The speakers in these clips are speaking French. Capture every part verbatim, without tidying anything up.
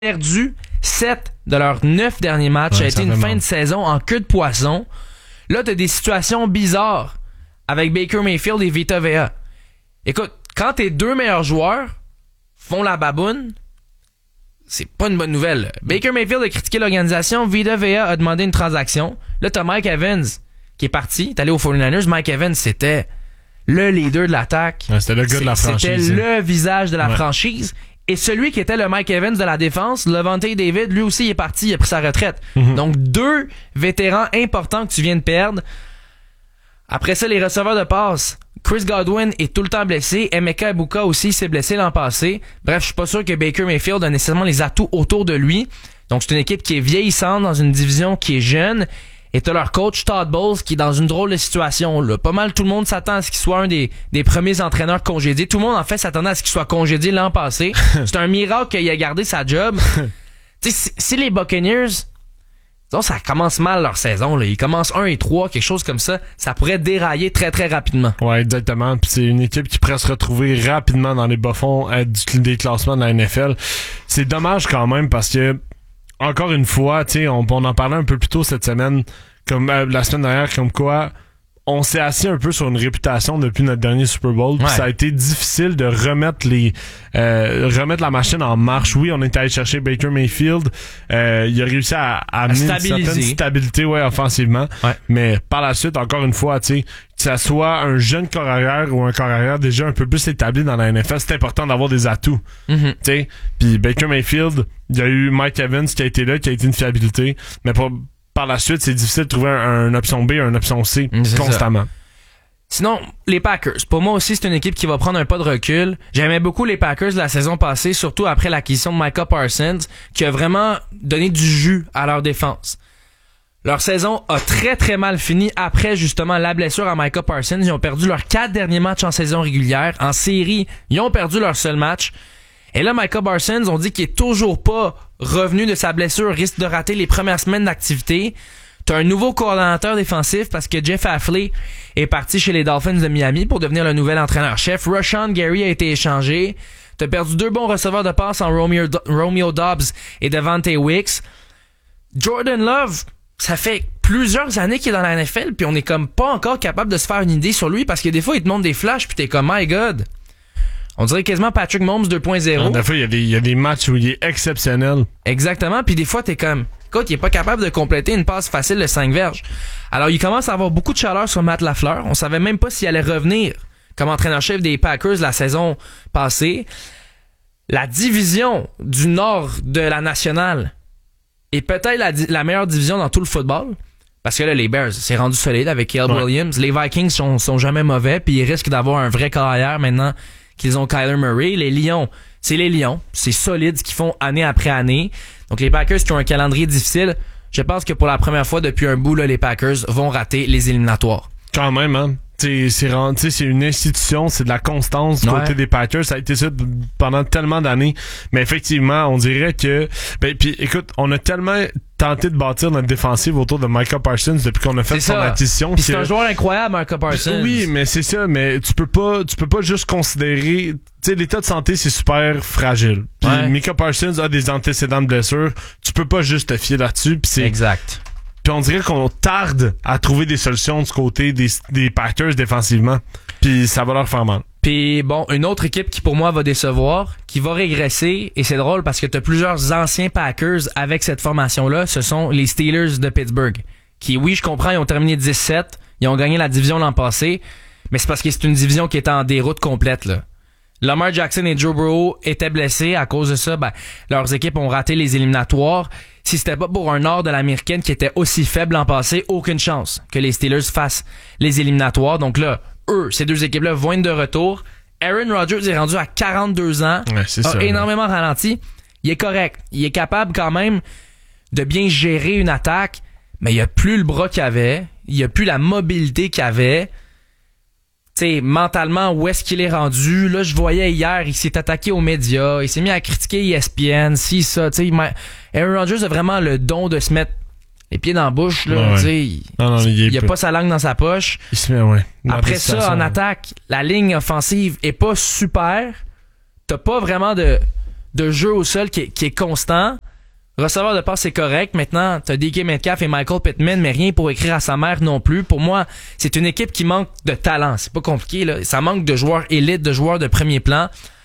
perdu sept de leurs neuf derniers matchs. Ouais, ça a été une fin mal. de saison en queue de poisson. Là, t'as des situations bizarres avec Baker Mayfield et Vita Vea. Écoute, quand tes deux meilleurs joueurs font la baboune, c'est pas une bonne nouvelle. Baker Mayfield a critiqué l'organisation, Vita Vea a demandé une transaction. Là, t'as Mike Evans qui est parti, il est allé aux forty-niners. Mike Evans, c'était le leader de l'attaque. Ouais, c'était le gars de la franchise. C'était le visage de la ouais. franchise. Et celui qui était le Mike Evans de la défense, Levante David, lui aussi il est parti, il a pris sa retraite. Mm-hmm. Donc deux vétérans importants que tu viens de perdre. Après ça, les receveurs de passe. Chris Godwin est tout le temps blessé. Emeka Egbuka aussi s'est blessé l'an passé. Bref, je suis pas sûr que Baker Mayfield a nécessairement les atouts autour de lui. Donc c'est une équipe qui est vieillissante dans une division qui est jeune. Et t'as leur coach Todd Bowles qui est dans une drôle de situation. Là. Pas mal tout le monde s'attend à ce qu'il soit un des, des premiers entraîneurs congédiés. Tout le monde en fait s'attendait à ce qu'il soit congédié l'an passé. C'est un miracle qu'il ait gardé sa job. Tu sais, si, si les Buccaneers, disons, ça commence mal leur saison, là. Ils commencent un et trois, quelque chose comme ça, ça pourrait dérailler très très rapidement. Ouais, exactement. Puis c'est une équipe qui pourrait se retrouver rapidement dans les bas-fonds euh, du, des classements de la N F L. C'est dommage quand même parce que encore une fois, tu sais, on, on en parlait un peu plus tôt cette semaine, comme euh, la semaine dernière, comme quoi on s'est assis un peu sur une réputation depuis notre dernier Super Bowl. Ouais. Ça a été difficile de remettre les euh, remettre la machine en marche. Oui, on est allé chercher Baker Mayfield. Euh, il a réussi à, à amener une certaine stabilité, ouais, offensivement. Ouais. Mais par la suite, encore une fois, tu sais, que ça soit un jeune corps arrière ou un corps arrière déjà un peu plus établi dans la N F L, c'est important d'avoir des atouts. Mm-hmm. Tu sais, puis Baker Mayfield, il y a eu Mike Evans qui a été là, qui a été une fiabilité, mais pour par la suite, c'est difficile de trouver un, un option B, un option C c'est constamment. Ça. Sinon, les Packers. Pour moi aussi, c'est une équipe qui va prendre un pas de recul. J'aimais beaucoup les Packers la saison passée, surtout après l'acquisition de Micah Parsons, qui a vraiment donné du jus à leur défense. Leur saison a très très mal fini après justement la blessure à Micah Parsons. Ils ont perdu leurs quatre derniers matchs en saison régulière. En série, ils ont perdu leur seul match. Et là, Micah Parsons, on dit qu'il est toujours pas revenu de sa blessure, risque de rater les premières semaines d'activité. T'as un nouveau coordonnateur défensif parce que Jeff Hafley est parti chez les Dolphins de Miami pour devenir le nouvel entraîneur-chef. Rashawn Gary a été échangé. T'as perdu deux bons receveurs de passe en Romeo, Romeo Doubs et Devante Wicks. Jordan Love, ça fait plusieurs années qu'il est dans la N F L puis on est comme pas encore capable de se faire une idée sur lui parce que des fois, il te montre des flashs puis t'es comme « My God ». On dirait quasiment Patrick Mahomes deux point zéro. Des fois, il y a des, il y a des matchs où il est exceptionnel. Exactement. Puis des fois, t'es comme, écoute, il est pas capable de compléter une passe facile de cinq verges. Alors, il commence à avoir beaucoup de chaleur sur Matt LaFleur. On savait même pas s'il allait revenir comme entraîneur-chef des Packers la saison passée. La division du nord de la nationale est peut-être la, la meilleure division dans tout le football. Parce que là, les Bears, c'est rendu solide avec Caleb ouais. Williams. Les Vikings sont, sont jamais mauvais. Puis ils risquent d'avoir un vrai carrière maintenant qu'ils ont Kyler Murray. Les Lions, c'est les Lions. C'est solide ce qu'ils font année après année. Donc les Packers qui ont un calendrier difficile, je pense que pour la première fois depuis un bout, là, les Packers vont rater les éliminatoires. Quand même, hein. C'est, c'est, c'est une institution, c'est de la constance du ouais. côté des Packers. Ça a été ça pendant tellement d'années. Mais effectivement, on dirait que... Ben, puis écoute, on a tellement tenté de bâtir notre défensive autour de Micah Parsons depuis qu'on a fait c'est son ça. acquisition. Puis c'est un joueur incroyable, Micah Parsons. Oui, mais c'est ça. Mais tu peux pas, tu peux pas juste considérer... Tu sais, l'état de santé, c'est super fragile. Puis ouais. Micah Parsons a des antécédents de blessures. Tu peux pas juste te fier là-dessus. Puis c'est... Exact. Puis on dirait qu'on tarde à trouver des solutions du côté des, des Packers défensivement. Puis ça va leur faire mal. Puis bon, une autre équipe qui pour moi va décevoir, qui va régresser, et c'est drôle parce que t'as plusieurs anciens Packers avec cette formation-là, ce sont les Steelers de Pittsburgh. Qui, oui, je comprends, ils ont terminé dix-sept, ils ont gagné la division l'an passé, mais c'est parce que c'est une division qui est en déroute complète, là. Lamar Jackson et Joe Burrow étaient blessés. À cause de ça, ben, leurs équipes ont raté les éliminatoires. Si c'était pas pour un nord de l'américaine qui était aussi faible l'an passé, aucune chance que les Steelers fassent les éliminatoires. Donc là, eux, ces deux équipes-là vont être de retour. Aaron Rodgers est rendu à quarante-deux ans. Ouais, c'est a ça, énormément ouais. ralenti. Il est correct. Il est capable quand même de bien gérer une attaque, mais il a plus le bras qu'il avait. Il a plus la mobilité qu'il avait. T'sais, mentalement, où est-ce qu'il est rendu? Là, je voyais hier, il s'est attaqué aux médias, il s'est mis à critiquer E S P N, si, ça, tu sais. Aaron Rodgers a vraiment le don de se mettre les pieds dans la bouche, là, ouais, tu sais. Ouais. Non, non, il, il a pas sa langue dans sa poche. Il se met, ouais. Après ça, en attaque, la ligne offensive est pas super. T'as pas vraiment de, de jeu au sol qui est, qui est constant. Receveur de passe, c'est correct. Maintenant, t'as D K Metcalf et Michael Pittman, mais rien pour écrire à sa mère non plus. Pour moi, c'est une équipe qui manque de talent. C'est pas compliqué, là. Ça manque de joueurs élites, de joueurs de premier plan.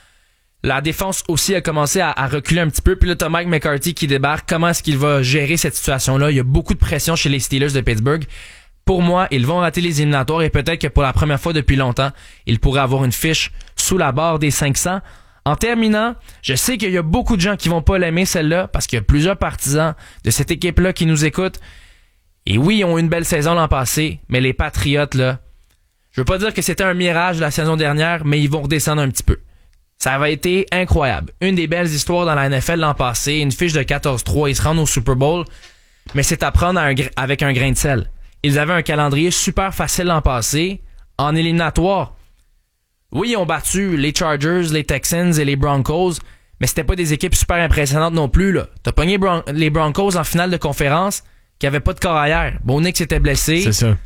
La défense aussi a commencé à, à reculer un petit peu. Puis là, t'as Mike McCarthy qui débarque. Comment est-ce qu'il va gérer cette situation-là? Il y a beaucoup de pression chez les Steelers de Pittsburgh. Pour moi, ils vont rater les éliminatoires et peut-être que pour la première fois depuis longtemps, ils pourraient avoir une fiche sous la barre des cinq cents. En terminant, je sais qu'il y a beaucoup de gens qui vont pas l'aimer celle-là parce qu'il y a plusieurs partisans de cette équipe-là qui nous écoutent. Et oui, ils ont eu une belle saison l'an passé, mais les Patriots, là, je veux pas dire que c'était un mirage la saison dernière, mais ils vont redescendre un petit peu. Ça avait été incroyable. Une des belles histoires dans la N F L l'an passé, une fiche de quatorze trois, ils se rendent au Super Bowl, mais c'est à prendre un, avec un grain de sel. Ils avaient un calendrier super facile l'an passé, en éliminatoire. Oui, ils ont battu les Chargers, les Texans et les Broncos, mais c'était pas des équipes super impressionnantes non plus, là. T'as pogné Bron- les Broncos en finale de conférence, qui avaient pas de corps arrière. Bo Nix s'était blessé. C'est ça.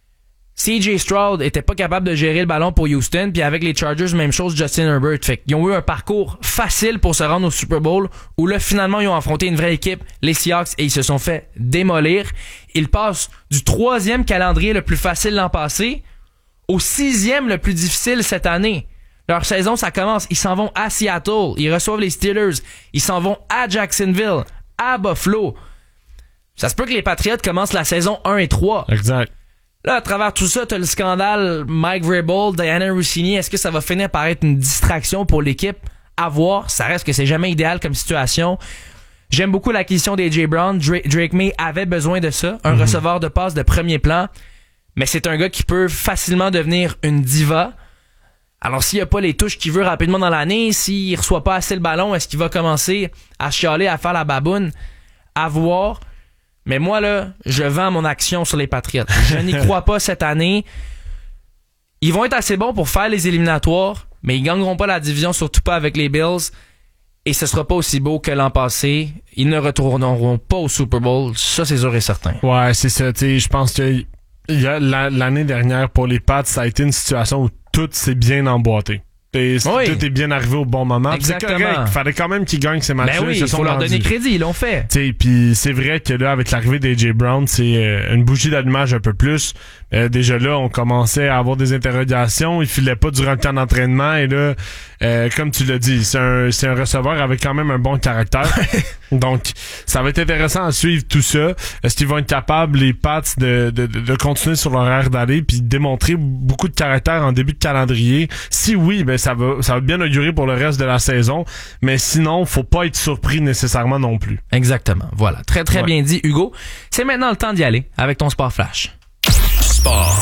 C J Stroud était pas capable de gérer le ballon pour Houston, puis avec les Chargers, même chose, Justin Herbert. Fait qu'ils ont eu un parcours facile pour se rendre au Super Bowl, où là, finalement, ils ont affronté une vraie équipe, les Seahawks, et ils se sont fait démolir. Ils passent du troisième calendrier le plus facile l'an passé au sixième le plus difficile cette année. Leur saison, ça commence. Ils s'en vont à Seattle. Ils reçoivent les Steelers. Ils s'en vont à Jacksonville, à Buffalo. Ça se peut que les Patriots commencent la saison un et trois. Exact. Là, à travers tout ça, t'as le scandale Mike Vrabel, Diana Rossini. Est-ce que ça va finir par être une distraction pour l'équipe? À voir. Ça reste que c'est jamais idéal comme situation. J'aime beaucoup l'acquisition d'A J Brown. Drake, Drake May avait besoin de ça. Un mm-hmm. receveur de passe de premier plan. Mais c'est un gars qui peut facilement devenir une diva. Alors, s'il n'y a pas les touches qu'il veut rapidement dans l'année, s'il ne reçoit pas assez le ballon, est-ce qu'il va commencer à chialer, à faire la baboune? À voir. Mais moi, là, je vends mon action sur les Patriots. Je n'y crois pas cette année. Ils vont être assez bons pour faire les éliminatoires, mais ils gagneront pas la division, surtout pas avec les Bills. Et ce sera pas aussi beau que l'an passé. Ils ne retourneront pas au Super Bowl. Ça, c'est sûr et certain. Ouais, c'est ça. Tu sais, je pense que il y a, la, l'année dernière, pour les Pats, ça a été une situation où tout s'est bien emboîté. Et oui. Tout est bien arrivé au bon moment. Exactement. C'est correct. Il fallait quand même qu'ils gagnent ces matchs-là. Ben oui, il faut leur donner crédit. Ils l'ont fait. Puis c'est vrai que là, avec l'arrivée d'A J Brown, c'est euh, une bougie d'allumage un peu plus. Euh, déjà là, on commençait à avoir des interrogations. Il filait pas durant le temps d'entraînement. Et là, euh, comme tu l'as dit, c'est un, c'est un receveur avec quand même un bon caractère. Donc, ça va être intéressant à suivre tout ça. Est-ce qu'ils vont être capables, les Pats, de, de, de continuer sur leur air d'aller puis démontrer beaucoup de caractère en début de calendrier? Si oui, ben ça va, ça va bien augurer pour le reste de la saison. Mais sinon, faut pas être surpris nécessairement non plus. Exactement. Voilà. Très, très ouais. bien dit, Hugo. C'est maintenant le temps d'y aller avec ton Sport Flash. Sport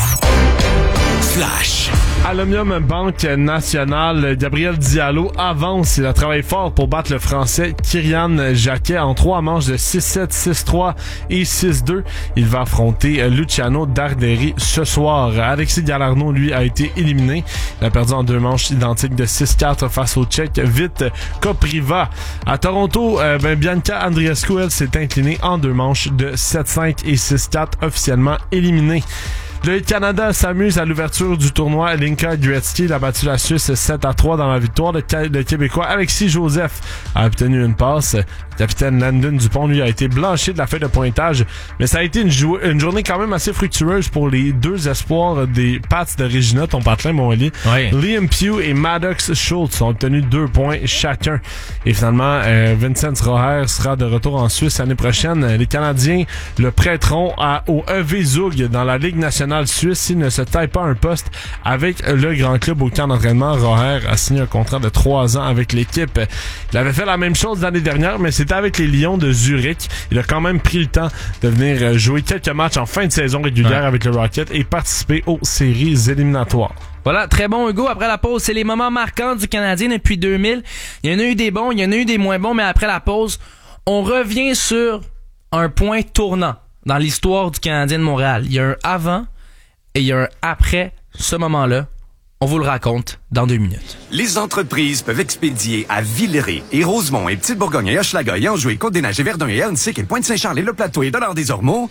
Flash. À l'Omnium Banque Nationale, Gabriel Diallo avance. Il a travaillé fort pour battre le Français Kyrian Jacquet en trois manches de six sept, six trois et six deux. Il va affronter Luciano Darderi ce soir. Alexis Galarneau, lui, a été éliminé. Il a perdu en deux manches identiques de six quatre face au Tchèque Vit Kopriva. À Toronto, euh, ben Bianca Andreescu, elle, s'est inclinée en deux manches de sept cinq et six quatre, officiellement éliminée. Le Canada s'amuse à l'ouverture du tournoi. Linka Gretzky a battu la Suisse sept à trois dans la victoire. Le, le Québécois Alexis Joseph a obtenu une passe. Le capitaine Landon Dupont, lui, a été blanchi de la feuille de pointage. Mais ça a été une, jou- une journée quand même assez fructueuse pour les deux espoirs des Pats de Regina, ton patelin, mon Oli. Oui. Liam Pugh et Maddox Schultz ont obtenu deux points chacun. Et finalement, euh, Vincent Roher sera de retour en Suisse l'année prochaine. Les Canadiens le prêteront à, au E V Zug dans la Ligue nationale suisse s'il ne se taille pas un poste avec le grand club au camp d'entraînement. Roher a signé un contrat de trois ans avec l'équipe. Il avait fait la même chose l'année dernière, mais c'était avec les Lions de Zurich. Il a quand même pris le temps de venir jouer quelques matchs en fin de saison régulière ouais. avec le Rocket et participer aux séries éliminatoires. Voilà, très bon Hugo. Après la pause, c'est les moments marquants du Canadien depuis deux mille. Il y en a eu des bons, il y en a eu des moins bons, mais après la pause, on revient sur un point tournant dans l'histoire du Canadien de Montréal. Il y a un avant et il y a un après ce moment-là. On vous le raconte dans deux minutes. Les entreprises peuvent expédier à Villeray et Rosemont et Petite-Bourgogne et Hochelaga et Anjou et Côte-des-Neiges et Verdun et Hernesik et Pointe-Saint-Charles et Le Plateau et Dollard-des-Ormeaux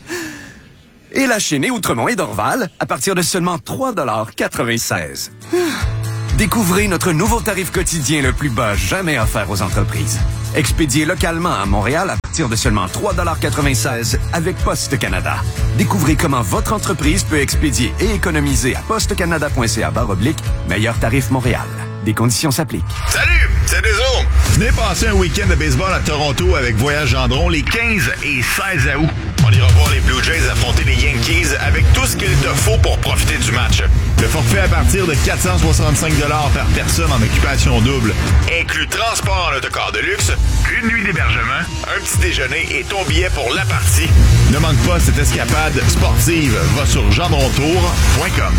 et La Chênaie, Outremont et Dorval à partir de seulement trois dollars quatre-vingt-seize. Découvrez notre nouveau tarif quotidien le plus bas jamais offert aux entreprises. Expédié localement à Montréal à partir de seulement trois dollars quatre-vingt-seize avec Poste Canada. Découvrez comment votre entreprise peut expédier et économiser à postecanada.ca barre oblique meilleur tarif Montréal. Des conditions s'appliquent. Salut, c'est Deso. Venez passer un week-end de baseball à Toronto avec Voyage Gendron les quinze et seize août. On ira voir les Blue Jays affronter les Yankees avec tout ce qu'il te faut pour profiter du match. Le forfait à partir de quatre cent soixante-cinq dollars par personne en occupation double inclut transport en autocar de luxe, une nuit d'hébergement, un petit déjeuner et ton billet pour la partie. Ne manque pas cette escapade sportive. Va sur gendrontour point com.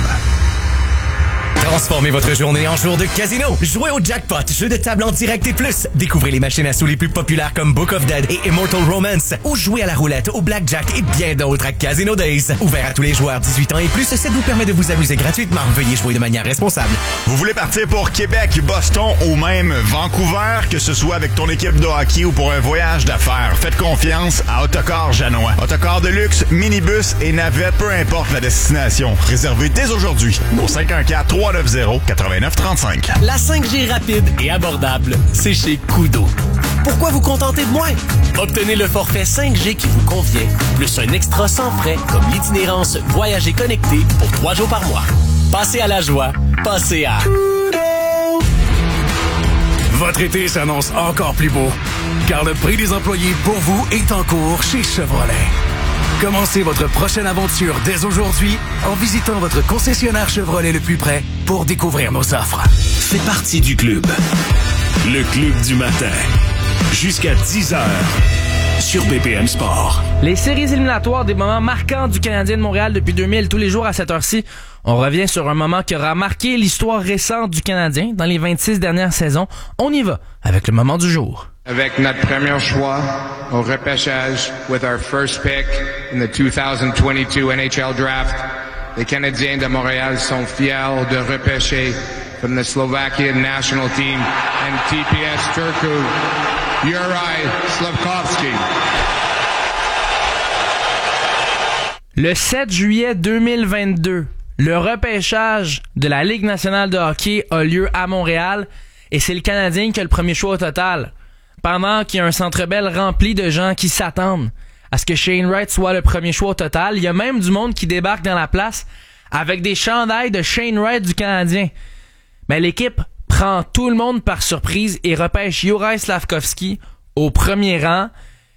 Transformez votre journée en jour de casino. Jouez au Jackpot, jeu de table en direct et plus. Découvrez les machines à sous les plus populaires comme Book of Dead et Immortal Romance. Ou jouez à la roulette, au blackjack et bien d'autres à Casino Days. Ouvert à tous les joueurs dix-huit ans et plus, ça vous permet de vous amuser gratuitement. Veuillez jouer de manière responsable. Vous voulez partir pour Québec, Boston ou même Vancouver, que ce soit avec ton équipe de hockey ou pour un voyage d'affaires, faites confiance à Autocar Janois. Autocar de luxe, minibus et navette, peu importe la destination. Réservez dès aujourd'hui au cinq un quatre, trois neuf zéro, neuf neuf trois cinq. La cinq G rapide et abordable, c'est chez Koodo. Pourquoi vous contenter de moins? Obtenez le forfait cinq G qui vous convient, plus un extra sans frais comme l'itinérance Voyager connecté pour trois jours par mois. Passez à la joie, passez à Koodo. Votre été s'annonce encore plus beau, car le prix des employés pour vous est en cours chez Chevrolet. Commencez votre prochaine aventure dès aujourd'hui en visitant votre concessionnaire Chevrolet le plus près pour découvrir nos offres. Fais partie du club. Le club du matin. Jusqu'à dix heures sur B P M Sport. Les séries éliminatoires, des moments marquants du Canadien de Montréal depuis deux mille, tous les jours à cette heure-ci. On revient sur un moment qui aura marqué l'histoire récente du Canadien dans les vingt-six dernières saisons. On y va avec le moment du jour. Avec notre premier choix au repêchage, with our first pick in the two thousand twenty-two N H L Draft, les Canadiens de Montréal sont fiers de repêcher from the Slovakian national team and T P S Turku, Juraj Slafkovský. Le sept juillet deux mille vingt-deux, le repêchage de la Ligue nationale de hockey a lieu à Montréal et c'est le Canadien qui a le premier choix au total. Pendant qu'il y a un Centre Bell rempli de gens qui s'attendent à ce que Shane Wright soit le premier choix au total, il y a même du monde qui débarque dans la place avec des chandails de Shane Wright du Canadien. Mais l'équipe prend tout le monde par surprise et repêche Juraj Slafkovský au premier rang.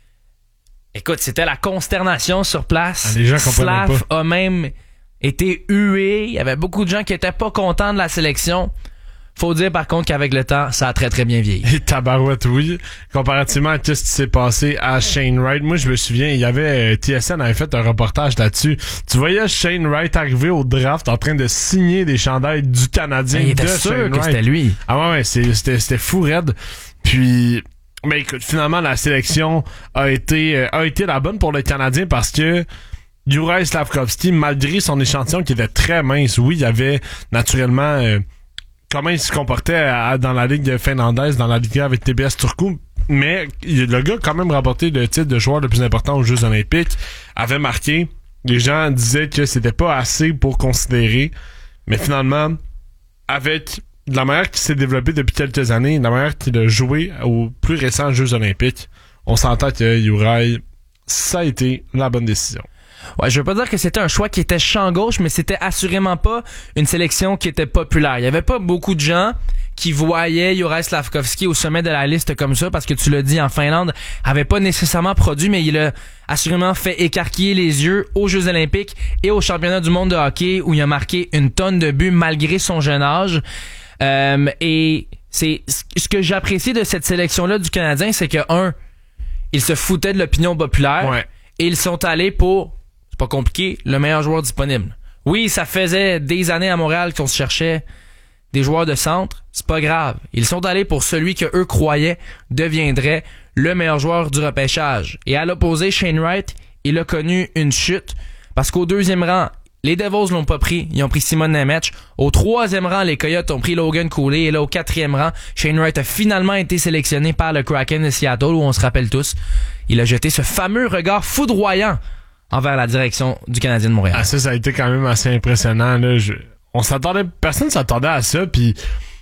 Écoute, c'était la consternation sur place. Ah, les gens Slav pas. a même été hué. Il y avait beaucoup de gens qui étaient pas contents de la sélection. Faut dire par contre qu'avec le temps, ça a très très bien vieilli. Et tabarouette, oui. Comparativement à tout ce qui s'est passé à Shane Wright, moi je me souviens, il y avait euh, T S N avait fait un reportage là-dessus. Tu voyais Shane Wright arriver au draft en train de signer des chandails du Canadien. Il était de sûr Shane que Wright. c'était lui. Ah ouais, ouais, c'est, c'était, c'était fou raide. Puis, mais écoute, finalement la sélection a été euh, a été la bonne pour le Canadien parce que Juraj Slafkovský, malgré son échantillon qui était très mince, oui, il y avait naturellement euh, comment il se comportait à, à, dans la Ligue finlandaise, dans la Ligue avec T B S Turku, mais il, le gars a quand même remporté le titre de joueur le plus important aux Jeux olympiques, avait marqué. Les gens disaient que c'était pas assez pour considérer, mais finalement, avec de la manière qu'il s'est développé depuis quelques années, de la manière qu'il a joué aux plus récents Jeux olympiques, on s'entend que Juraj, ça a été la bonne décision. Ouais, je veux pas dire que c'était un choix qui était champ gauche, mais c'était assurément pas une sélection qui était populaire. Il y avait pas beaucoup de gens qui voyaient Juraj Slafkovský au sommet de la liste comme ça, parce que tu l'as dit, en Finlande, avait pas nécessairement produit, mais il a assurément fait écarquiller les yeux aux Jeux olympiques et au championnat du monde de hockey, où il a marqué une tonne de buts malgré son jeune âge. Euh, et c'est ce que j'apprécie de cette sélection-là du Canadien, c'est que, un, ils se foutaient de l'opinion populaire, ouais. Et ils sont allés pour, c'est pas compliqué, le meilleur joueur disponible. Oui, ça faisait des années à Montréal qu'on se cherchait des joueurs de centre, c'est pas grave. Ils sont allés pour celui que eux croyaient deviendrait le meilleur joueur du repêchage. Et à l'opposé, Shane Wright, il a connu une chute parce qu'au deuxième rang, les Devils l'ont pas pris, ils ont pris Simon Nemec. Au troisième rang, les Coyotes ont pris Logan Cooley. Et là, au quatrième rang, Shane Wright a finalement été sélectionné par le Kraken de Seattle, où on se rappelle tous, il a jeté ce fameux regard foudroyant envers la direction du Canadien de Montréal. Ah, ça, ça a été quand même assez impressionnant, là. Je, on s'attendait, personne s'attendait à ça, puis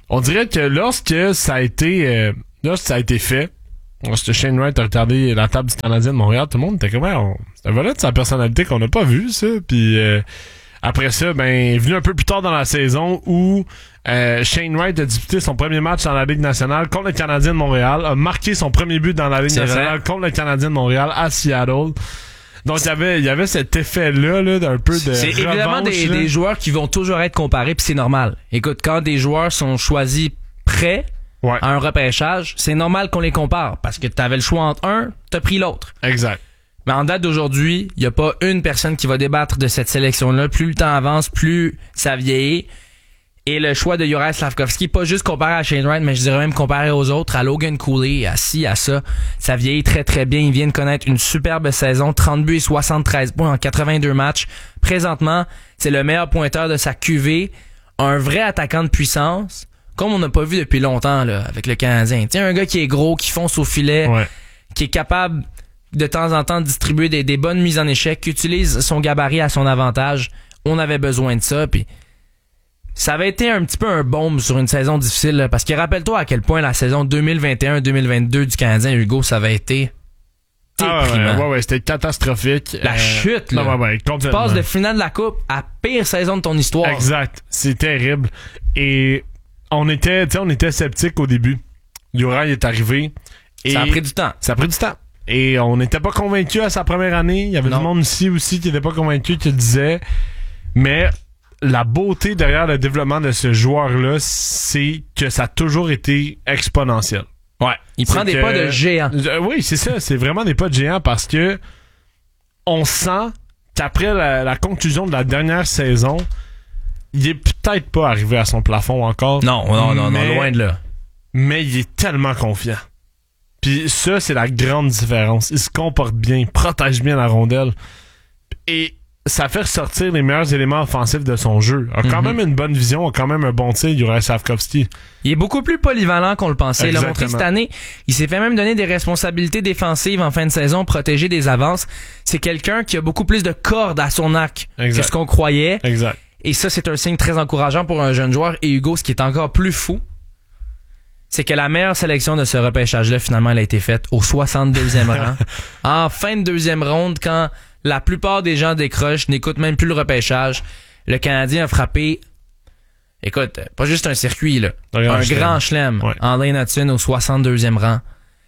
on dirait que lorsque ça a été, euh, lorsque ça a été fait, lorsque Shane Wright a retardé la table du Canadien de Montréal, tout le monde était comme, on, c'est un volet de sa personnalité qu'on n'a pas vu, ça. Puis euh, après ça, ben, est venu un peu plus tard dans la saison où euh, Shane Wright a disputé son premier match dans la Ligue nationale contre le Canadien de Montréal, a marqué son premier but dans la Ligue c'est nationale vrai. contre le Canadien de Montréal à Seattle. Donc, il y avait, il y avait cet effet-là, là, d'un peu de C'est revanche, évidemment des, là. des joueurs qui vont toujours être comparés, puis c'est normal. Écoute, quand des joueurs sont choisis prêts Ouais. à un repêchage, c'est normal qu'on les compare, parce que t'avais le choix entre un, t'as pris l'autre. Exact. Mais en date d'aujourd'hui, il y a pas une personne qui va débattre de cette sélection-là. Plus le temps avance, plus ça vieillit. Et le choix de Juraj Slafkovský, pas juste comparé à Shane Wright, mais je dirais même comparé aux autres, à Logan Cooley, à ci, à ça, ça vieillit très très bien. Il vient de connaître une superbe saison, trente buts et soixante-treize points en quatre-vingt-deux matchs. Présentement, c'est le meilleur pointeur de sa Q V, un vrai attaquant de puissance, comme on n'a pas vu depuis longtemps là avec le Canadien. Tiens, un gars qui est gros, qui fonce au filet, Ouais. qui est capable de temps en temps de distribuer des, des bonnes mises en échec, qui utilise son gabarit à son avantage. On avait besoin de ça, puis ça avait été un petit peu un baume sur une saison difficile, là, parce que rappelle-toi à quel point la saison deux mille vingt et un deux mille vingt-deux du Canadien, Hugo, ça avait été Ah, déprimant. ouais, ouais, ouais, c'était catastrophique. La Euh, chute, là. Non, ouais, ouais, Tu complètement. passes de finale de la Coupe à pire saison de ton histoire. Exact. C'est terrible. Et on était, tu sais, on était sceptiques au début. Juraj est arrivé. Et Ça a pris du temps. Ça a pris du temps. Et on n'était pas convaincus à sa première année. Il y avait Non. du monde ici aussi qui n'était pas convaincu, qui le disait. Mais la beauté derrière le développement de ce joueur-là, c'est que ça a toujours été exponentiel. Ouais. Il prend C'est des que- pas de géant. Euh, oui, c'est ça. C'est vraiment des pas de géant parce que on sent qu'après la, la conclusion de la dernière saison, il est peut-être pas arrivé à son plafond encore. Non, non, non, mais- non, loin de là. Mais il est tellement confiant. Puis ça, c'est la grande différence. Il se comporte bien, il protège bien la rondelle. Et ça fait ressortir les meilleurs éléments offensifs de son jeu. A quand Mhm. même une bonne vision, a quand même un bon tir, Juraj Slafkovský. Il est beaucoup plus polyvalent qu'on le pensait. Il a montré Exactement. cette année. Il s'est fait même donner des responsabilités défensives en fin de saison, protéger des avances. C'est quelqu'un qui a beaucoup plus de cordes à son arc Exact. que ce qu'on croyait. Exact. Et ça, c'est un signe très encourageant pour un jeune joueur. Et Hugo, ce qui est encore plus fou, c'est que la meilleure sélection de ce repêchage-là, finalement, elle a été faite au soixante-deuxième rang. En fin de deuxième ronde, quand la plupart des gens décrochent, n'écoutent même plus le repêchage, le Canadien a frappé, écoute, pas juste un circuit, là, Un grand un chelem. grand chelem Ouais. en Lane Hudson au soixante-deuxième rang.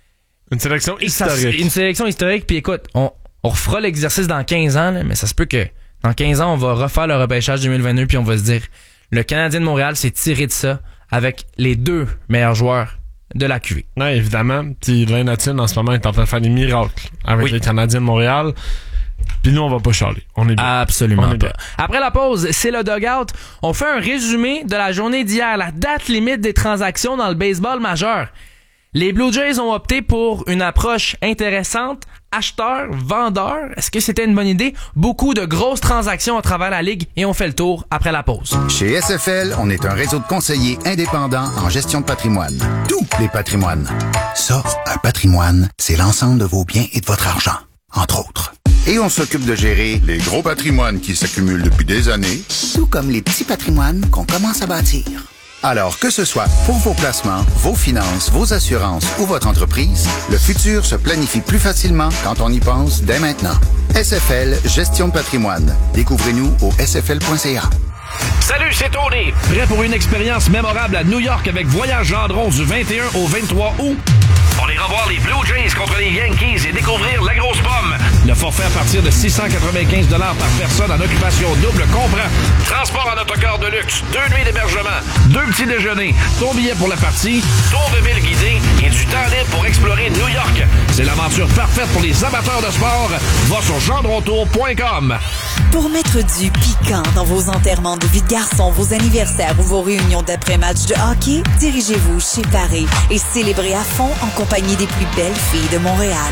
Une sélection Et ça, historique. c'est une sélection historique, puis écoute, on, on refera l'exercice dans quinze ans, là, mais ça se peut que dans quinze ans, on va refaire le repêchage deux mille vingt-deux, puis on va se dire, le Canadien de Montréal s'est tiré de ça avec les deux meilleurs joueurs de la Q V. Non, évidemment. Puis Lane Hudson, en ce moment, est en train de faire des miracles avec Oui. les Canadiens de Montréal. Puis nous, on va pas chialer. On est bien. Absolument On est pas. bien. Après la pause, c'est le dugout. On fait un résumé de la journée d'hier, la date limite des transactions dans le baseball majeur. Les Blue Jays ont opté pour une approche intéressante. Acheteur, vendeur, est-ce que c'était une bonne idée? Beaucoup de grosses transactions à travers la ligue et on fait le tour après la pause. Chez S F L, on est un réseau de conseillers indépendants en gestion de patrimoine. Tous les patrimoines. Ça, un patrimoine, c'est l'ensemble de vos biens et de votre argent, entre autres. Et on s'occupe de gérer les gros patrimoines qui s'accumulent depuis des années, tout comme les petits patrimoines qu'on commence à bâtir. Alors, que ce soit pour vos placements, vos finances, vos assurances ou votre entreprise, le futur se planifie plus facilement quand on y pense dès maintenant. S F L Gestion de patrimoine. Découvrez-nous au s f l point c a. Salut, c'est Tony. Prêt pour une expérience mémorable à New York avec Voyage Gendron du vingt et un au vingt-trois août? On ira voir les Blue Jays contre les Yankees et découvrir la grosse pomme. Le forfait à partir de six cent quatre-vingt-quinze dollars par personne en occupation double comprend transport en autocar de luxe, deux nuits d'hébergement, deux petits déjeuners, ton billet pour la partie, tour de ville guidé et du temps libre pour explorer New York. C'est l'aventure parfaite pour les amateurs de sport. Va sur gendrontour point com. Pour mettre du piquant dans vos enterrements de vie de garçon, vos anniversaires ou vos réunions d'après-match de hockey, dirigez-vous chez Paris et célébrez à fond en compagnie des plus belles filles de Montréal.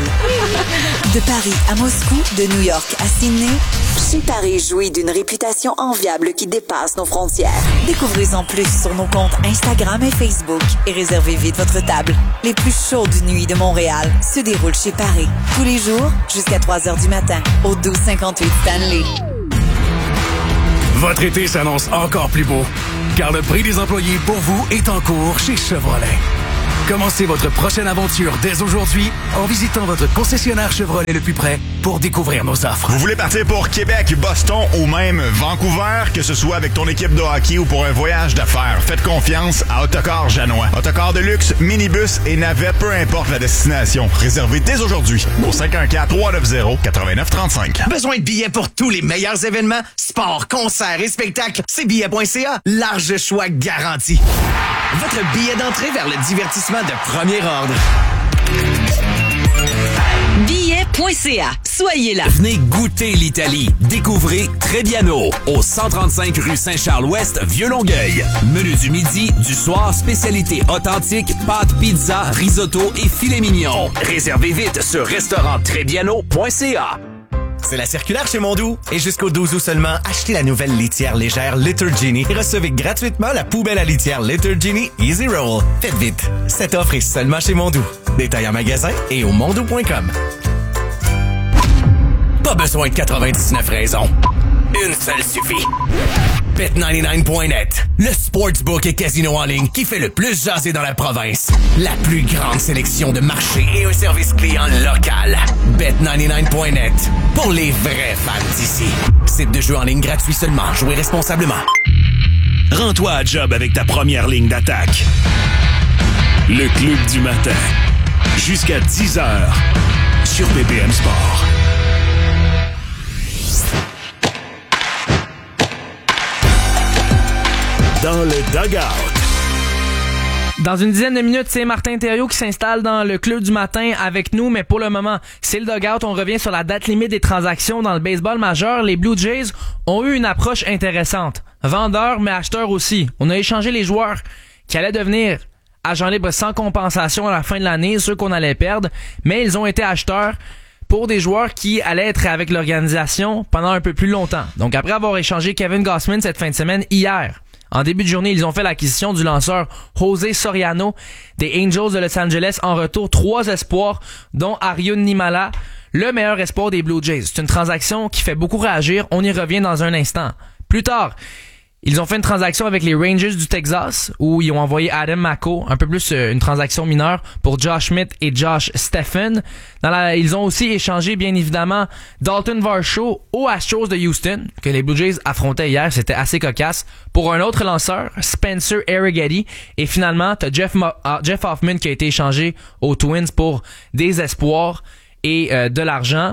De Paris à Moscou, de New York à Sydney, chez Paris jouit d'une réputation enviable qui dépasse nos frontières. Découvrez-en plus sur nos comptes Instagram et Facebook et réservez vite votre table. Les plus chaudes nuits de Montréal se déroulent chez Paris, tous les jours jusqu'à trois heures du matin, au douze cinquante-huit Stanley. Votre été s'annonce encore plus beau, car le prix des employés pour vous est en cours chez Chevrolet. Commencez votre prochaine aventure dès aujourd'hui en visitant votre concessionnaire Chevrolet le plus près pour découvrir nos offres. Vous voulez partir pour Québec, Boston ou même Vancouver, que ce soit avec ton équipe de hockey ou pour un voyage d'affaires, faites confiance à Autocar Janois. Autocar de luxe, minibus et navette, peu importe la destination. Réservez dès aujourd'hui au cinq un quatre, trois neuf zéro, neuf neuf trois cinq. Besoin de billets pour tous les meilleurs événements? Sport, concerts et spectacles? C'est billets point c a. Large choix garanti. Votre billet d'entrée vers le divertissement de premier ordre. billets point c a. Soyez là. Venez goûter l'Italie. Découvrez Trebbiano au cent trente-cinq rue Saint-Charles-Ouest, Vieux-Longueuil. Menu du midi, du soir, spécialité authentique, pâtes, pizza, risotto et filet mignon. Réservez vite sur restaurant trebbiano point c a. C'est la circulaire chez Mondou. Et jusqu'au douze août seulement, achetez la nouvelle litière légère Litter Genie et recevez gratuitement la poubelle à litière Litter Genie Easy Roll. Faites vite. Cette offre est seulement chez Mondou. Détail en magasin et au mondou point com. Pas besoin de quatre-vingt-dix-neuf raisons. Une seule suffit. bet quatre-vingt-dix-neuf point net, le sportsbook et casino en ligne qui fait le plus jaser dans la province. La plus grande sélection de marchés et un service client local. bet quatre-vingt-dix-neuf point net, pour les vrais fans d'ici. Site de jeu en ligne gratuit seulement. Jouez responsablement. Rends-toi à job avec ta première ligne d'attaque. Le Club du matin. Jusqu'à dix heures sur B P M Sport. Dans le dugout. Dans une dizaine de minutes, c'est Martin Thériault qui s'installe dans le Club du matin avec nous, mais pour le moment, c'est le dugout. On revient sur la date limite des transactions dans le baseball majeur. Les Blue Jays ont eu une approche intéressante. Vendeurs, mais acheteurs aussi. On a échangé les joueurs qui allaient devenir agents libres sans compensation à la fin de l'année, ceux qu'on allait perdre, mais ils ont été acheteurs pour des joueurs qui allaient être avec l'organisation pendant un peu plus longtemps. Donc après avoir échangé Kevin Gausman cette fin de semaine, hier, en début de journée, ils ont fait l'acquisition du lanceur José Soriano des Angels de Los Angeles. En retour, trois espoirs, dont Ariun Nimala, le meilleur espoir des Blue Jays. C'est une transaction qui fait beaucoup réagir. On y revient dans un instant. Plus tard, ils ont fait une transaction avec les Rangers du Texas où ils ont envoyé Adam Macko, un peu plus euh, une transaction mineure pour Josh Schmidt et Josh Stephen. Dans la, ils ont aussi échangé bien évidemment Dalton Varsho aux Astros de Houston que les Blue Jays affrontaient hier, c'était assez cocasse, pour un autre lanceur, Spencer Arrighetti. Et finalement, t'as Jeff, Mo- uh, Jeff Hoffman qui a été échangé aux Twins pour des espoirs et euh, de l'argent.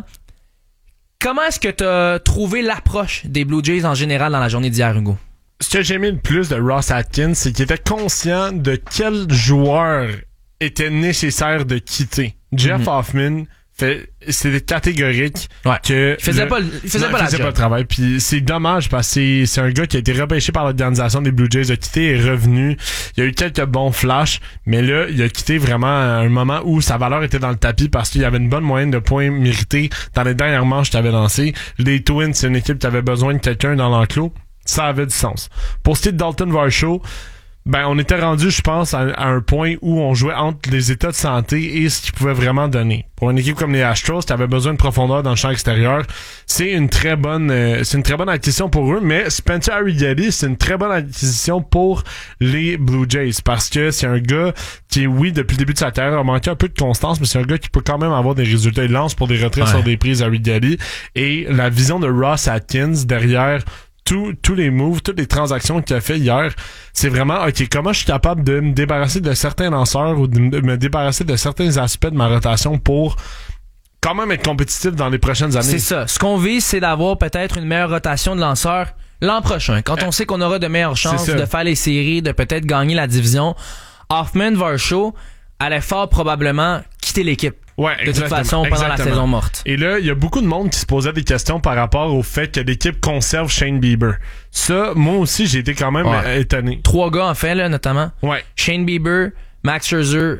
Comment est-ce que t'as trouvé l'approche des Blue Jays en général dans la journée d'hier, Hugo? Ce que j'ai aimé le plus de Ross Atkins, c'est qu'il était conscient de quel joueur était nécessaire de quitter. Jeff mm-hmm. Hoffman, fait, c'était catégorique ouais. que il faisait le, pas, il faisait non, pas, il la faisait job. pas le travail. Puis c'est dommage parce que c'est, c'est un gars qui a été repêché par l'organisation des Blue Jays, a quitté et est revenu. Il y a eu quelques bons flashs, mais là, il a quitté vraiment à un moment où sa valeur était dans le tapis parce qu'il y avait une bonne moyenne de points mérités dans les dernières manches qu'il avait lancées. Les Twins, c'est une équipe qui avait besoin de quelqu'un dans l'enclos. Ça avait du sens. Pour ce qui est de Dalton Varsho, ben on était rendu, je pense, à, à un point où on jouait entre les états de santé et ce qu'il pouvait vraiment donner. Pour une équipe comme les Astros, qui avait besoin de profondeur dans le champ extérieur, c'est une très bonne, euh, c'est une très bonne acquisition pour eux. Mais Spencer Arrighetti, c'est une très bonne acquisition pour les Blue Jays parce que c'est un gars qui, oui, depuis le début de sa carrière, a manqué un peu de constance, mais c'est un gars qui peut quand même avoir des résultats. Il lance pour des retraits ouais. sur des prises Arrighetti et la vision de Ross Atkins derrière Tous, tous les moves, toutes les transactions qu'il a fait hier, c'est vraiment, ok, comment je suis capable de me débarrasser de certains lanceurs ou de me débarrasser de certains aspects de ma rotation pour quand même être compétitif dans les prochaines années. C'est ça. Ce qu'on vise, c'est d'avoir peut-être une meilleure rotation de lanceurs l'an prochain. Quand on sait qu'on aura de meilleures chances de faire les séries, de peut-être gagner la division, Hoffman, Varsho allait fort probablement quitter l'équipe. Ouais, de toute façon, pendant exactement. la saison morte. Et là, il y a beaucoup de monde qui se posait des questions par rapport au fait que l'équipe conserve Shane Bieber. Ça, moi aussi, j'ai été quand même ouais. étonné. Trois gars, en fait, là, notamment. Ouais. Shane Bieber, Max Scherzer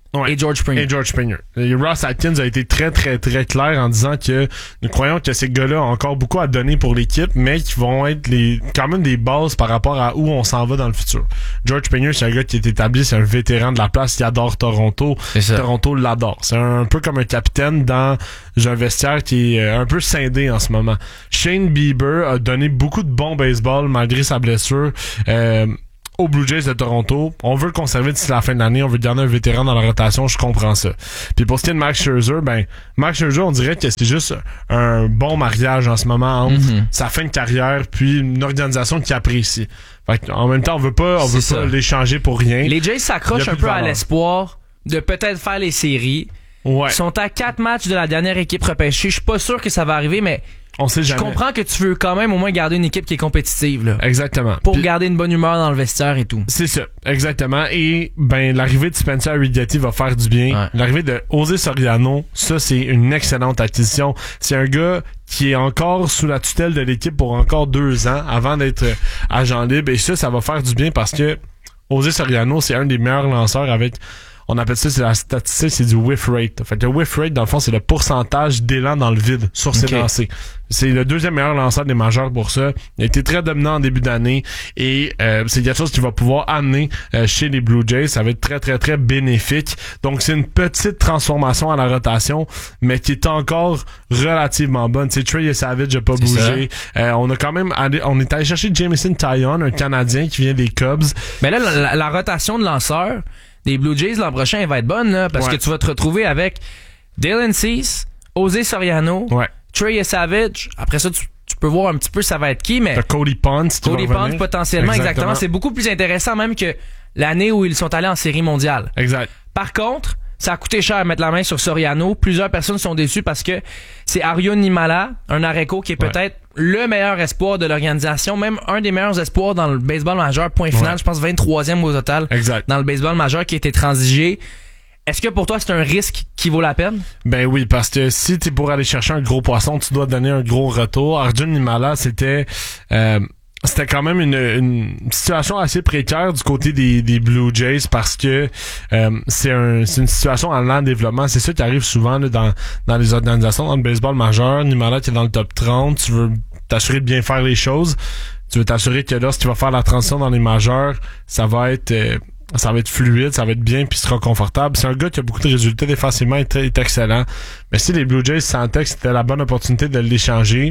Ouais. et George Springer. Et George Springer. Et Ross Atkins a été très, très, très clair en disant que nous croyons que ces gars-là ont encore beaucoup à donner pour l'équipe, mais qui vont être les quand même des bases par rapport à où on s'en va dans le futur. George Springer, c'est un gars qui est établi, c'est un vétéran de la place, il adore Toronto. Toronto l'adore. C'est un, un peu comme un capitaine dans un vestiaire qui est un peu scindé en ce moment. Shane Bieber a donné beaucoup de bon baseball malgré sa blessure. Euh, aux Blue Jays de Toronto. On veut le conserver d'ici la fin de l'année. On veut garder un vétéran dans la rotation. Je comprends ça. Puis pour ce qui est de Max Scherzer, ben, Max Scherzer, on dirait que c'est juste un bon mariage en ce moment entre mm-hmm. sa fin de carrière puis une organisation qui apprécie. Fait en même temps, on veut pas, on veut c'est pas ça. l'échanger pour rien. Les Jays s'accrochent un peu à l'espoir de peut-être faire les séries. Ouais. Ils sont à quatre matchs de la dernière équipe repêchée. Je suis pas sûr que ça va arriver, mais on sait jamais. Je comprends que tu veux quand même au moins garder une équipe qui est compétitive, là. Exactement. Pour Puis, garder une bonne humeur dans le vestiaire et tout. C'est ça, exactement. Et ben l'arrivée de Spencer Arrighetti va faire du bien. Ouais. L'arrivée de José Soriano, ça c'est une excellente acquisition. C'est un gars qui est encore sous la tutelle de l'équipe pour encore deux ans avant d'être agent libre. Et ça, ça va faire du bien parce que José Soriano, c'est un des meilleurs lanceurs avec... On appelle ça, c'est la statistique, c'est du whiff rate. Fait que le whiff rate, dans le fond, c'est le pourcentage d'élan dans le vide sur ses okay. lancers. C'est le deuxième meilleur lanceur des majeurs pour ça. Il a été très dominant en début d'année et euh, c'est quelque chose qu'il va pouvoir amener euh, chez les Blue Jays. Ça va être très, très, très bénéfique. Donc, c'est une petite transformation à la rotation, mais qui est encore relativement bonne. C'est Trey Savage n'a pas c'est bougé. Euh, on a quand même allé, on est allé chercher Jameson Taillon, un Canadien qui vient des Cubs. Mais là, la, la, la rotation de lanceurs des Blue Jays l'an prochain, elle va être bonne, là, parce ouais. que tu vas te retrouver avec Dylan Cease, José Soriano, ouais. Trey Savage. Après ça, tu, tu peux voir un petit peu ça va être qui, mais... T'as Cody Ponce. Cody Ponce, potentiellement, exactement. exactement. C'est beaucoup plus intéressant même que l'année où ils sont allés en série mondiale. Exact. Par contre, ça a coûté cher à mettre la main sur Soriano. Plusieurs personnes sont déçues parce que c'est Arjun Nimala, un Areco qui est peut-être ouais. le meilleur espoir de l'organisation, même un des meilleurs espoirs dans le baseball majeur, point final, ouais. je pense vingt-troisième au total exact. Dans le baseball majeur qui a été transigé. Est-ce que pour toi c'est un risque qui vaut la peine? Ben oui, parce que si t'es pour aller chercher un gros poisson, tu dois donner un gros retour. Arjun Nimala, c'était... Euh, C'était quand même une, une situation assez précaire du côté des, des Blue Jays parce que euh, c'est, un, c'est une situation en lent développement. C'est ça qui arrive souvent là, dans, dans les organisations, dans le baseball majeur. Nimala qui est dans le top trente, tu veux t'assurer de bien faire les choses. Tu veux t'assurer que lorsqu'il va faire la transition dans les majeurs, ça va être... Euh, ça va être fluide, ça va être bien, puis il sera confortable. C'est un gars qui a beaucoup de résultats défensivement, est, est excellent. Mais si les Blue Jays sentaient que c'était la bonne opportunité de l'échanger,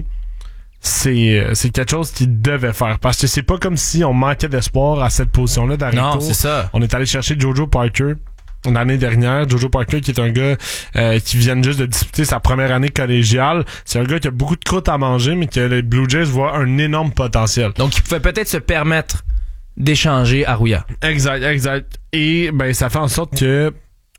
c'est c'est quelque chose qu'ils devaient faire parce que c'est pas comme si on manquait d'espoir à cette position-là d'Areco. Non, c'est ça. On est allé chercher Jojo Parker l'année dernière. Jojo Parker qui est un gars euh, qui vient juste de disputer sa première année collégiale. C'est un gars qui a beaucoup de croûte à manger mais que les Blue Jays voient un énorme potentiel. Donc il pouvait peut-être se permettre d'échanger Arruya. Exact, exact. Et ben ça fait en sorte que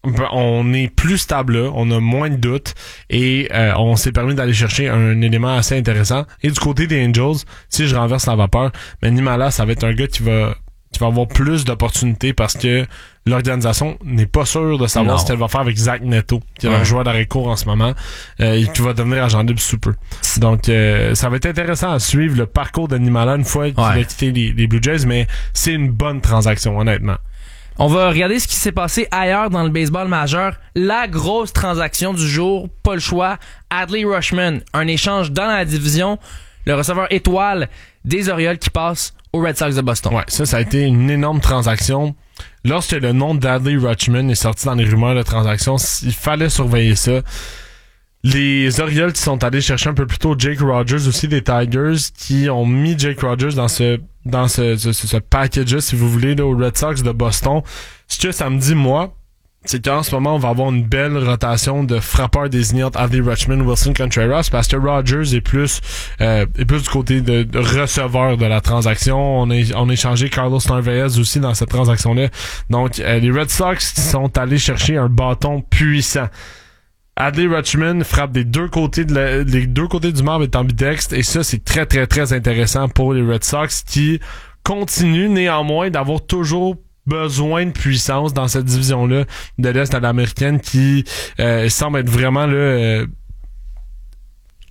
on est plus stable là, on a moins de doutes et euh, on s'est permis d'aller chercher un élément assez intéressant. Et du côté des Angels, si je renverse la vapeur, mais Nimala, ça va être un gars qui va qui va avoir plus d'opportunités parce que l'organisation n'est pas sûre de savoir non. ce qu'elle va faire avec Zach Neto, qui est ouais. un joueur d'Areco en ce moment, euh, et qui va devenir agent libre sous peu. Donc, euh, ça va être intéressant à suivre le parcours de Nimala une fois qu'il ouais. va quitter les, les Blue Jays, mais c'est une bonne transaction, honnêtement. On va regarder ce qui s'est passé ailleurs dans le baseball majeur. La grosse transaction du jour, pas le choix, Adley Rutschman, un échange dans la division, le receveur étoile des Orioles qui passe aux Red Sox de Boston. Ouais, ça, ça a été une énorme transaction. Lorsque le nom d'Adley Rutschman est sorti dans les rumeurs de transaction, il fallait surveiller ça. Les Orioles qui sont allés chercher un peu plus tôt Jake Rogers aussi des Tigers, qui ont mis Jake Rogers dans ce dans ce, ce, ce package-là, si vous voulez, là, aux Red Sox de Boston. Ce que ça me dit, moi, c'est qu'en ce moment, on va avoir une belle rotation de frappeurs désignés entre Adley Rutschman, Wilson Contreras, parce que Rogers est plus euh, est plus du côté de, de receveur de la transaction. On a, on a échangé Carlos Narvaez aussi dans cette transaction-là. Donc, euh, les Red Sox sont allés chercher un bâton puissant. Adley Rutschman frappe des deux côtés de la, les deux côtés du marbre est ambidextre et ça c'est très très très intéressant pour les Red Sox qui continuent néanmoins d'avoir toujours besoin de puissance dans cette division-là de l'Est à l'américaine qui euh, semble être vraiment là euh,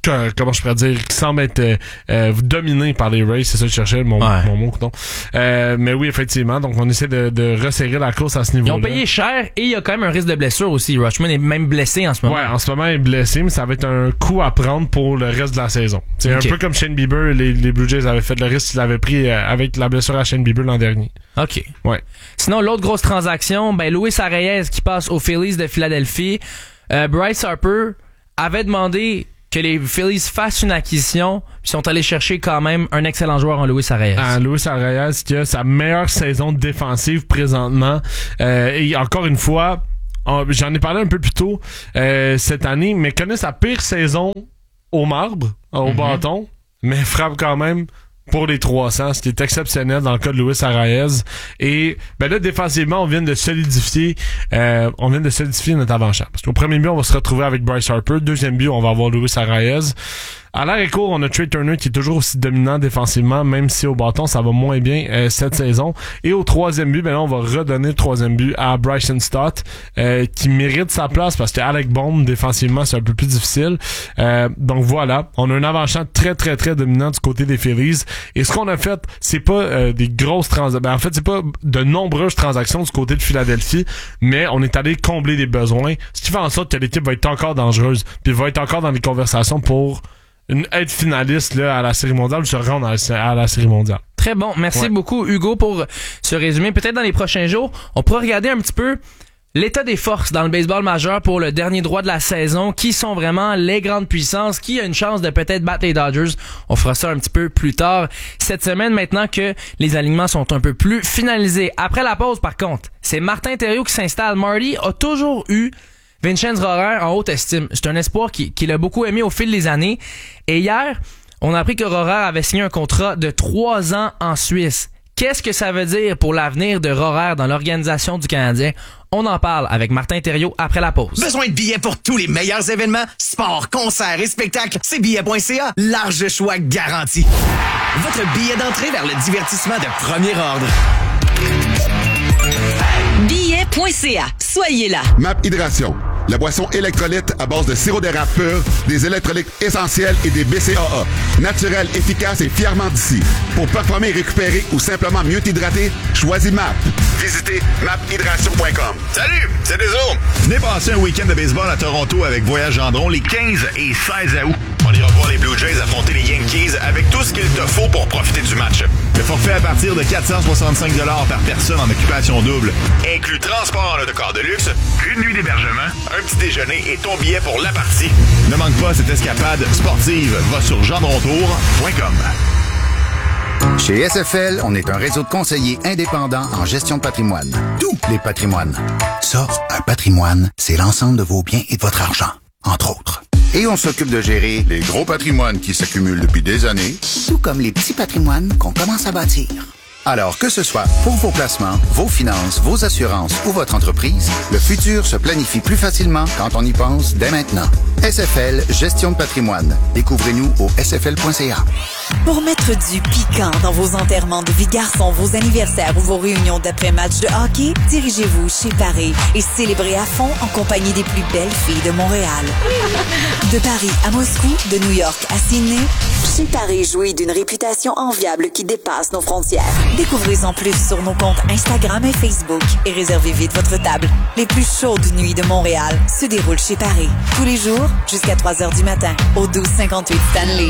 euh, comment je pourrais dire, qui semble être euh, euh, dominé par les Rays, c'est ça que je cherchais, mon, ouais. mon mot, non. Euh, mais oui, effectivement, donc on essaie de, de resserrer la course à ce niveau-là. Ils ont payé cher et il y a quand même un risque de blessure aussi. Rutschman est même blessé en ce moment. Ouais, en ce moment, il est blessé, mais ça va être un coup à prendre pour le reste de la saison. C'est okay. Un peu comme Shane Bieber, les, les Blue Jays avaient fait le risque qu'ils avaient pris euh, avec la blessure à Shane Bieber l'an dernier. OK. Ouais. Sinon, l'autre grosse transaction, ben Luis Arraez qui passe aux Phillies de Philadelphie. Euh, Bryce Harper avait demandé que les Phillies fassent une acquisition, puis sont allés chercher quand même un excellent joueur en Luis Arraez. Ah, Luis Arraez qui a sa meilleure saison défensive présentement. Euh, et encore une fois, on, j'en ai parlé un peu plus tôt euh, cette année, mais connaît sa pire saison au marbre, au mm-hmm. bâton, mais frappe quand même pour les trois cents, ce qui est exceptionnel dans le cas de Luis Arraez. Et ben là, défensivement, on vient de solidifier euh, on vient de solidifier notre avant-champ. Parce qu'au premier but, on va se retrouver avec Bryce Harper. Deuxième but, on va avoir Luis Arraez. À l'arrêt court, on a Trey Turner qui est toujours aussi dominant défensivement, même si au bâton, ça va moins bien euh, cette saison. Et au troisième but, ben là, on va redonner le troisième but à Bryson Stott, euh, qui mérite sa place parce que Alec Bohm, défensivement, c'est un peu plus difficile. Euh, donc voilà, on a un avant-champ très, très, très dominant du côté des Phillies. Et ce qu'on a fait, c'est pas euh, des grosses transactions. Ben, en fait, c'est pas de nombreuses transactions du côté de Philadelphie, mais on est allé combler des besoins, ce qui fait en sorte que l'équipe va être encore dangereuse, puis va être encore dans les conversations pour une être finaliste là à la Série mondiale ou se rendre à la, à la Série mondiale. Très bon. Merci ouais. beaucoup, Hugo, pour ce résumé. Peut-être dans les prochains jours, on pourra regarder un petit peu l'état des forces dans le baseball majeur pour le dernier droit de la saison. Qui sont vraiment les grandes puissances? Qui a une chance de peut-être battre les Dodgers? On fera ça un petit peu plus tard cette semaine, maintenant que les alignements sont un peu plus finalisés. Après la pause, par contre, c'est Martin Thériault qui s'installe. Marty a toujours eu Vincenz Rohrer en haute estime. C'est un espoir qu'il qui a beaucoup aimé au fil des années. Et hier, on a appris que Rohrer avait signé un contrat de trois ans en Suisse. Qu'est-ce que ça veut dire pour l'avenir de Rohrer dans l'organisation du Canadien? On en parle avec Martin Thériault après la pause. Besoin de billets pour tous les meilleurs événements? Sport, concerts et spectacles? C'est billets point c a. Large choix garanti. Votre billet d'entrée vers le divertissement de premier ordre. billets point c a. Soyez là. M A P Hydration. La boisson électrolyte à base de sirop d'érable pur, des électrolytes essentiels et des B C A A. Naturel, efficace et fièrement d'ici. Pour performer et récupérer ou simplement mieux t'hydrater, choisis M A P. Visitez map hydration point com. Salut, c'est Deso. Venez passer un week-end de baseball à Toronto avec Voyage Gendron les quinze et seize août. On ira voir les Blue Jays affronter les Yankees avec tout ce qu'il te faut pour profiter du match. Le forfait à partir de quatre cent soixante-cinq dollars par personne en occupation double. Inclut transport en autocar de luxe, une nuit d'hébergement, un petit déjeuner et ton billet pour la partie. Ne manque pas cette escapade sportive. Va sur gendrontour point com. Chez S F L, on est un réseau de conseillers indépendants en gestion de patrimoine. Tous les patrimoines. Ça, un patrimoine, c'est l'ensemble de vos biens et de votre argent, entre autres. Et on s'occupe de gérer les gros patrimoines qui s'accumulent depuis des années, tout comme les petits patrimoines qu'on commence à bâtir. Alors que ce soit pour vos placements, vos finances, vos assurances ou votre entreprise, le futur se planifie plus facilement quand on y pense dès maintenant. S F L Gestion de patrimoine. Découvrez-nous au s f l point c a. Pour mettre du piquant dans vos enterrements de vie de garçon, vos anniversaires ou vos réunions d'après-match de hockey, dirigez-vous chez Paris et célébrez à fond en compagnie des plus belles filles de Montréal. De Paris à Moscou, de New York à Sydney, chez Paris jouit d'une réputation enviable qui dépasse nos frontières. Découvrez-en plus sur nos comptes Instagram et Facebook et réservez vite votre table. Les plus chaudes nuits de Montréal se déroulent chez Paris. Tous les jours, jusqu'à trois heures du matin, au douze cinquante-huit Stanley.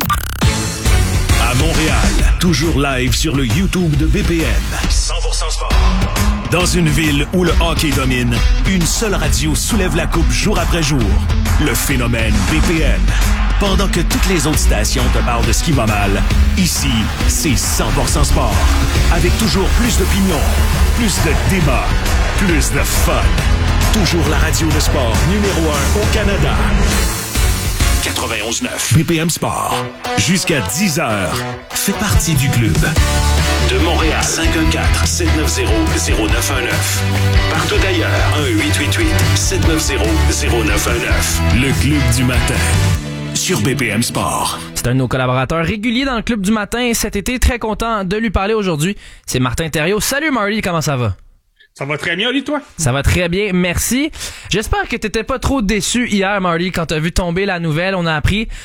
À Montréal, toujours live sur le YouTube de B P M. cent pour cent sport. Dans une ville où le hockey domine, une seule radio soulève la coupe jour après jour. Le phénomène B P M. Pendant que toutes les autres stations te parlent de ce qui va mal, ici, c'est cent pour cent sport. Avec toujours plus d'opinions, plus de débats, plus de fun. Toujours la radio de sport numéro un au Canada. quatre-vingt-onze neuf B P M Sport. Jusqu'à dix heures. Fais partie du club. De Montréal, cinq un quatre, sept neuf zéro, zéro neuf un neuf. Partout ailleurs, un huit huit huit, sept neuf zéro, zéro neuf un neuf. Le club du matin. Sur B P M Sport. C'est un de nos collaborateurs réguliers dans le club du matin cet été. Très content de lui parler aujourd'hui. C'est Martin Thériault. Salut Marty, comment ça va? Ça va très bien, lui, toi? Ça va très bien, merci. J'espère que t'étais pas trop déçu hier, Marty, quand t'as vu tomber la nouvelle. On a appris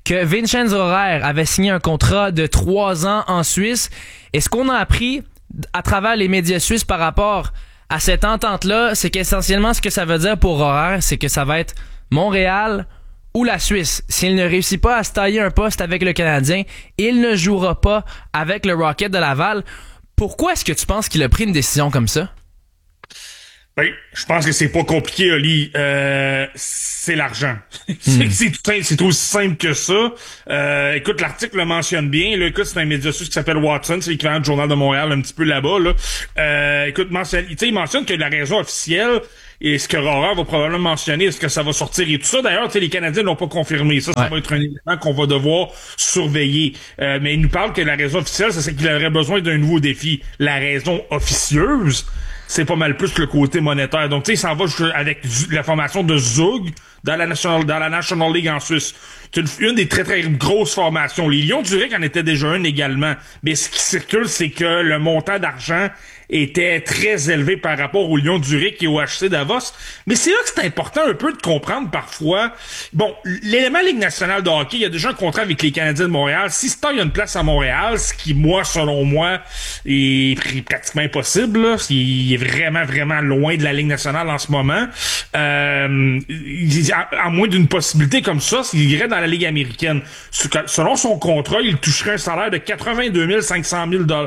que Vincenz Rohrer avait signé un contrat de trois ans en Suisse. Et ce qu'on a appris à travers les médias suisses par rapport à cette entente-là, c'est qu'essentiellement ce que ça veut dire pour Rohrer, c'est que ça va être Montréal ou la Suisse. S'il ne réussit pas à se tailler un poste avec le Canadien, il ne jouera pas avec le Rocket de Laval. Pourquoi est-ce que tu penses qu'il a pris une décision comme ça? Ben, je pense que c'est pas compliqué, Oli. Euh, c'est l'argent. c'est, Hmm. c'est, tout, c'est aussi simple que ça. Euh, écoute, l'article le mentionne bien. Là, écoute, c'est un média suisse qui s'appelle Watson, c'est l'équivalent du Journal de Montréal, un petit peu là-bas. Là. Euh, écoute, mentionne, il mentionne que la raison officielle, et ce que Rohrer va probablement mentionner, est-ce que ça va sortir et tout ça. D'ailleurs, les Canadiens l'ont pas confirmé. Ça, ça ouais. va être un élément qu'on va devoir surveiller. Euh, mais il nous parle que la raison officielle, c'est qu'il aurait besoin d'un nouveau défi. La raison officieuse, c'est pas mal plus le côté monétaire. Donc, tu sais, il s'en va avec la formation de Zug dans la National, dans la National League en Suisse. C'est une, une des très, très grosses formations. Les Lions du Zurich en étaient déjà une également. Mais ce qui circule, c'est que le montant d'argent était très élevé par rapport aux Lions du Zurich et au H C Davos. Mais c'est là que c'est important un peu de comprendre parfois. Bon, l'élément Ligue nationale de hockey, il y a déjà un contrat avec les Canadiens de Montréal. Si Star y a une place à Montréal, ce qui, moi, selon moi, est pratiquement impossible, là, il est vraiment, vraiment loin de la Ligue nationale en ce moment. Euh, à, à moins d'une possibilité comme ça, s'il irait dans la Ligue américaine. Selon son contrat, il toucherait un salaire de quatre-vingt-deux mille cinq cents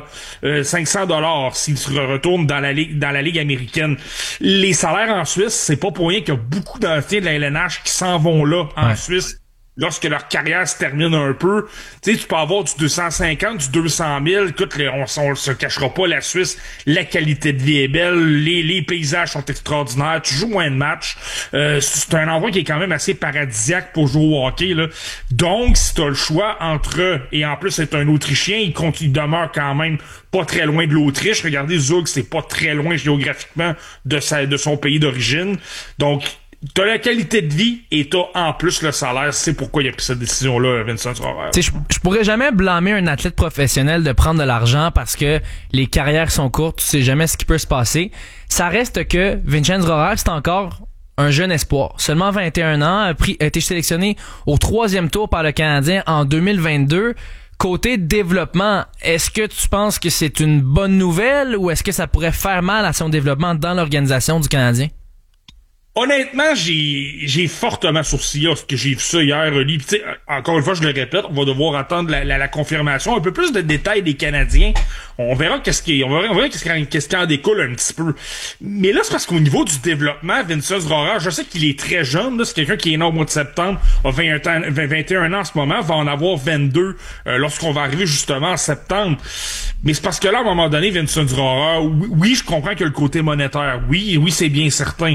dollars s'il se retourne dans la Ligue, dans la Ligue américaine. Les salaires en Suisse, c'est pas pour rien qu'il y a beaucoup d'anciens de la L N H qui s'en vont là, en ouais. Suisse. Lorsque leur carrière se termine un peu, tu sais, tu peux avoir du deux cent cinquante, du deux cent mille. Écoute, les, on, on se cachera pas, la Suisse, la qualité de vie est belle, les, les paysages sont extraordinaires, tu joues moins de matchs. Euh, c'est un endroit qui est quand même assez paradisiaque pour jouer au hockey, là. Donc, si t'as le choix entre eux, et en plus c'est un Autrichien, il, continue, il demeure quand même pas très loin de l'Autriche. Regardez, Zug, c'est pas très loin géographiquement de sa, de son pays d'origine. Donc, t'as la qualité de vie et t'as en plus le salaire. C'est pourquoi il a pris cette décision-là, Vincenz Rohrer. Tu sais, je pourrais jamais blâmer un athlète professionnel de prendre de l'argent parce que les carrières sont courtes, tu sais jamais ce qui peut se passer. Ça reste que Vincenz Rohrer, c'est encore un jeune espoir. Seulement vingt et un ans, a, pris, a été sélectionné au troisième tour par le Canadien en deux mille vingt-deux. Côté développement, est-ce que tu penses que c'est une bonne nouvelle ou est-ce que ça pourrait faire mal à son développement dans l'organisation du Canadien? Honnêtement, j'ai j'ai fortement sourcillé parce que j'ai vu ça hier, Oli. Puis, tu sais, encore une fois, je le répète, on va devoir attendre la, la, la confirmation, un peu plus de détails des Canadiens. On verra qu'est-ce qui, on verra, on verra qu'est-ce qui, qu'est-ce qui en découle un petit peu. Mais là, c'est parce qu'au niveau du développement, Vincenz Rohrer, je sais qu'il est très jeune. Là, c'est quelqu'un qui est né au mois de septembre, a vingt et un ans en ce moment, va en avoir vingt-deux euh, lorsqu'on va arriver justement en septembre. Mais c'est parce que là, à un moment donné, Vincenz Rohrer, oui, oui, je comprends que le côté monétaire, oui, oui, c'est bien certain.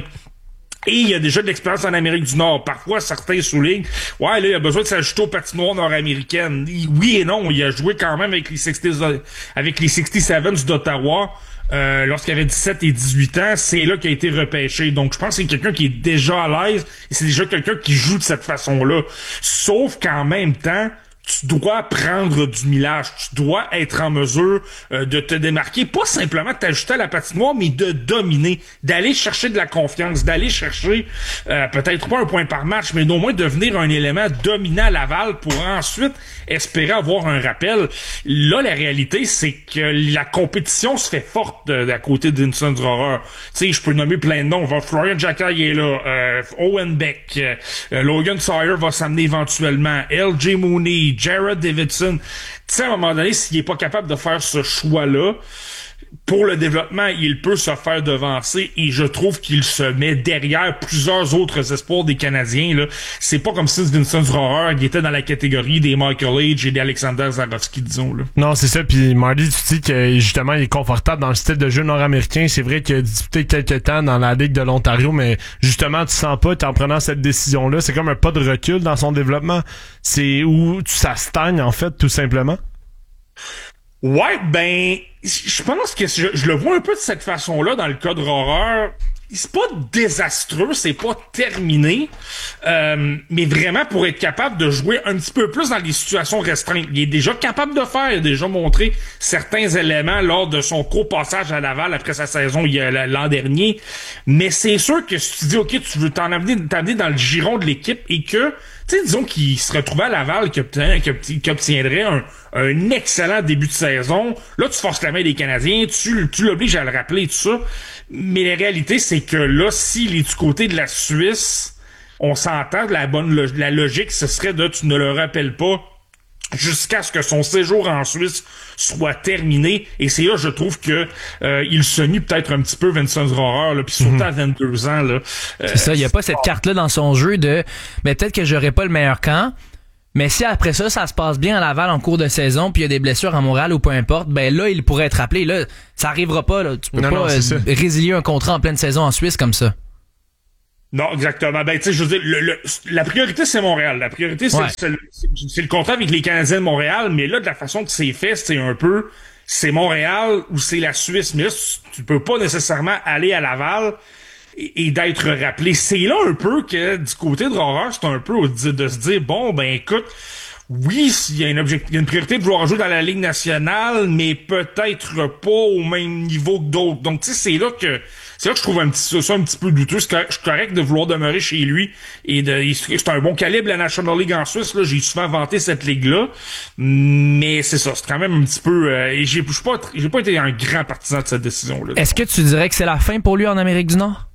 Et il y a déjà de l'expérience en Amérique du Nord. Parfois, certains soulignent, ouais, là, il a besoin de s'ajouter aux patinoires nord-américaines. Oui et non, il a joué quand même avec les soixante, avec les soixante-dix-sept d'Ottawa. Euh, lorsqu'il avait dix-sept et dix-huit ans, c'est là qu'il a été repêché. Donc, je pense que c'est quelqu'un qui est déjà à l'aise et c'est déjà quelqu'un qui joue de cette façon-là. Sauf qu'en même temps, tu dois prendre du millage, tu dois être en mesure euh, de te démarquer, pas simplement de t'ajuster à la patinoire, mais de dominer, d'aller chercher de la confiance, d'aller chercher euh, peut-être pas un point par match, mais au moins devenir un élément dominant à Laval pour ensuite espérer avoir un rappel. Là, la réalité, c'est que la compétition se fait forte de, d'à côté de Vincenz Rohrer. Tu sais, je peux nommer plein de noms. Florian Jacquet est là, euh, Owen Beck, euh, Logan Sawyer va s'amener éventuellement, L J Mooney, Jared Davidson. Tu sais, à un moment donné, s'il est pas capable de faire ce choix-là, pour le développement, il peut se faire devancer et je trouve qu'il se met derrière plusieurs autres espoirs des Canadiens. Là. C'est pas comme si Vincenz Rohrer était dans la catégorie des Michael Age et des Alexander Zarovski, disons. Là. Non, c'est ça. Puis Marty, tu dis que justement, il est confortable dans le style de jeu nord-américain. C'est vrai qu'il a disputé quelques temps dans la Ligue de l'Ontario, mais justement, tu sens pas, en prenant cette décision-là, c'est comme un pas de recul dans son développement. C'est où ça stagne, en fait, tout simplement. Ouais, ben, je pense que je, je le vois un peu de cette façon-là dans le cas de Rohrer. C'est pas désastreux, c'est pas terminé, euh, mais vraiment pour être capable de jouer un petit peu plus dans des situations restreintes. Il est déjà capable de faire, il a déjà montré certains éléments lors de son court passage à Laval après sa saison il y a, l'an dernier, mais c'est sûr que si tu dis, OK, tu veux t'en amener, t'amener dans le giron de l'équipe et que Tu sais, disons qu'il se retrouvait à Laval, qu'il obtient, qu'il obtiendrait un, un excellent début de saison. Là, tu forces la main des Canadiens, tu, tu l'obliges à le rappeler, tout ça. Mais la réalité, c'est que là, s'il est du côté de la Suisse, on s'entend, la bonne, la logique, ce serait de tu ne le rappelles pas jusqu'à ce que son séjour en Suisse soit terminé. Et c'est là, je trouve que euh, il se nie peut-être un petit peu Vincent Rohrer, là, puis surtout mm-hmm. à vingt-deux ans. Là, euh, c'est ça, il n'y a pas cette carte-là dans son jeu de mais peut-être que j'aurais pas le meilleur camp, mais si après ça, ça se passe bien à Laval en cours de saison, puis il y a des blessures à Montréal ou peu importe, ben là, il pourrait être rappelé. Là, ça arrivera pas. Là. Tu peux non, pas non, euh, résilier un contrat en pleine saison en Suisse comme ça. Non, exactement. Ben, tu sais, je veux dire, le, le, la priorité, c'est Montréal. La priorité, c'est, ouais. c'est, le, c'est le contrat avec les Canadiens de Montréal, mais là, de la façon que c'est fait, c'est un peu, c'est Montréal ou c'est la Suisse. Mais là, tu peux pas nécessairement aller à Laval et, et d'être rappelé. C'est là un peu que, du côté de Rohrer, c'est un peu de, de se dire, bon, ben, écoute, oui, il y a une objectif, il y a une priorité de vouloir jouer dans la Ligue nationale, mais peut-être pas au même niveau que d'autres. Donc, tu sais, c'est là que, c'est là que je trouve un petit, ça un petit peu douteux. C'est correct, correct de vouloir demeurer chez lui et de, c'est un bon calibre, la National League en Suisse, là. J'ai souvent vanté cette ligue-là. Mais c'est ça, c'est quand même un petit peu, euh, et j'ai, j'ai pas, j'ai pas été un grand partisan de cette décision-là. Est-ce que tu dirais que c'est la fin pour lui en Amérique du Nord?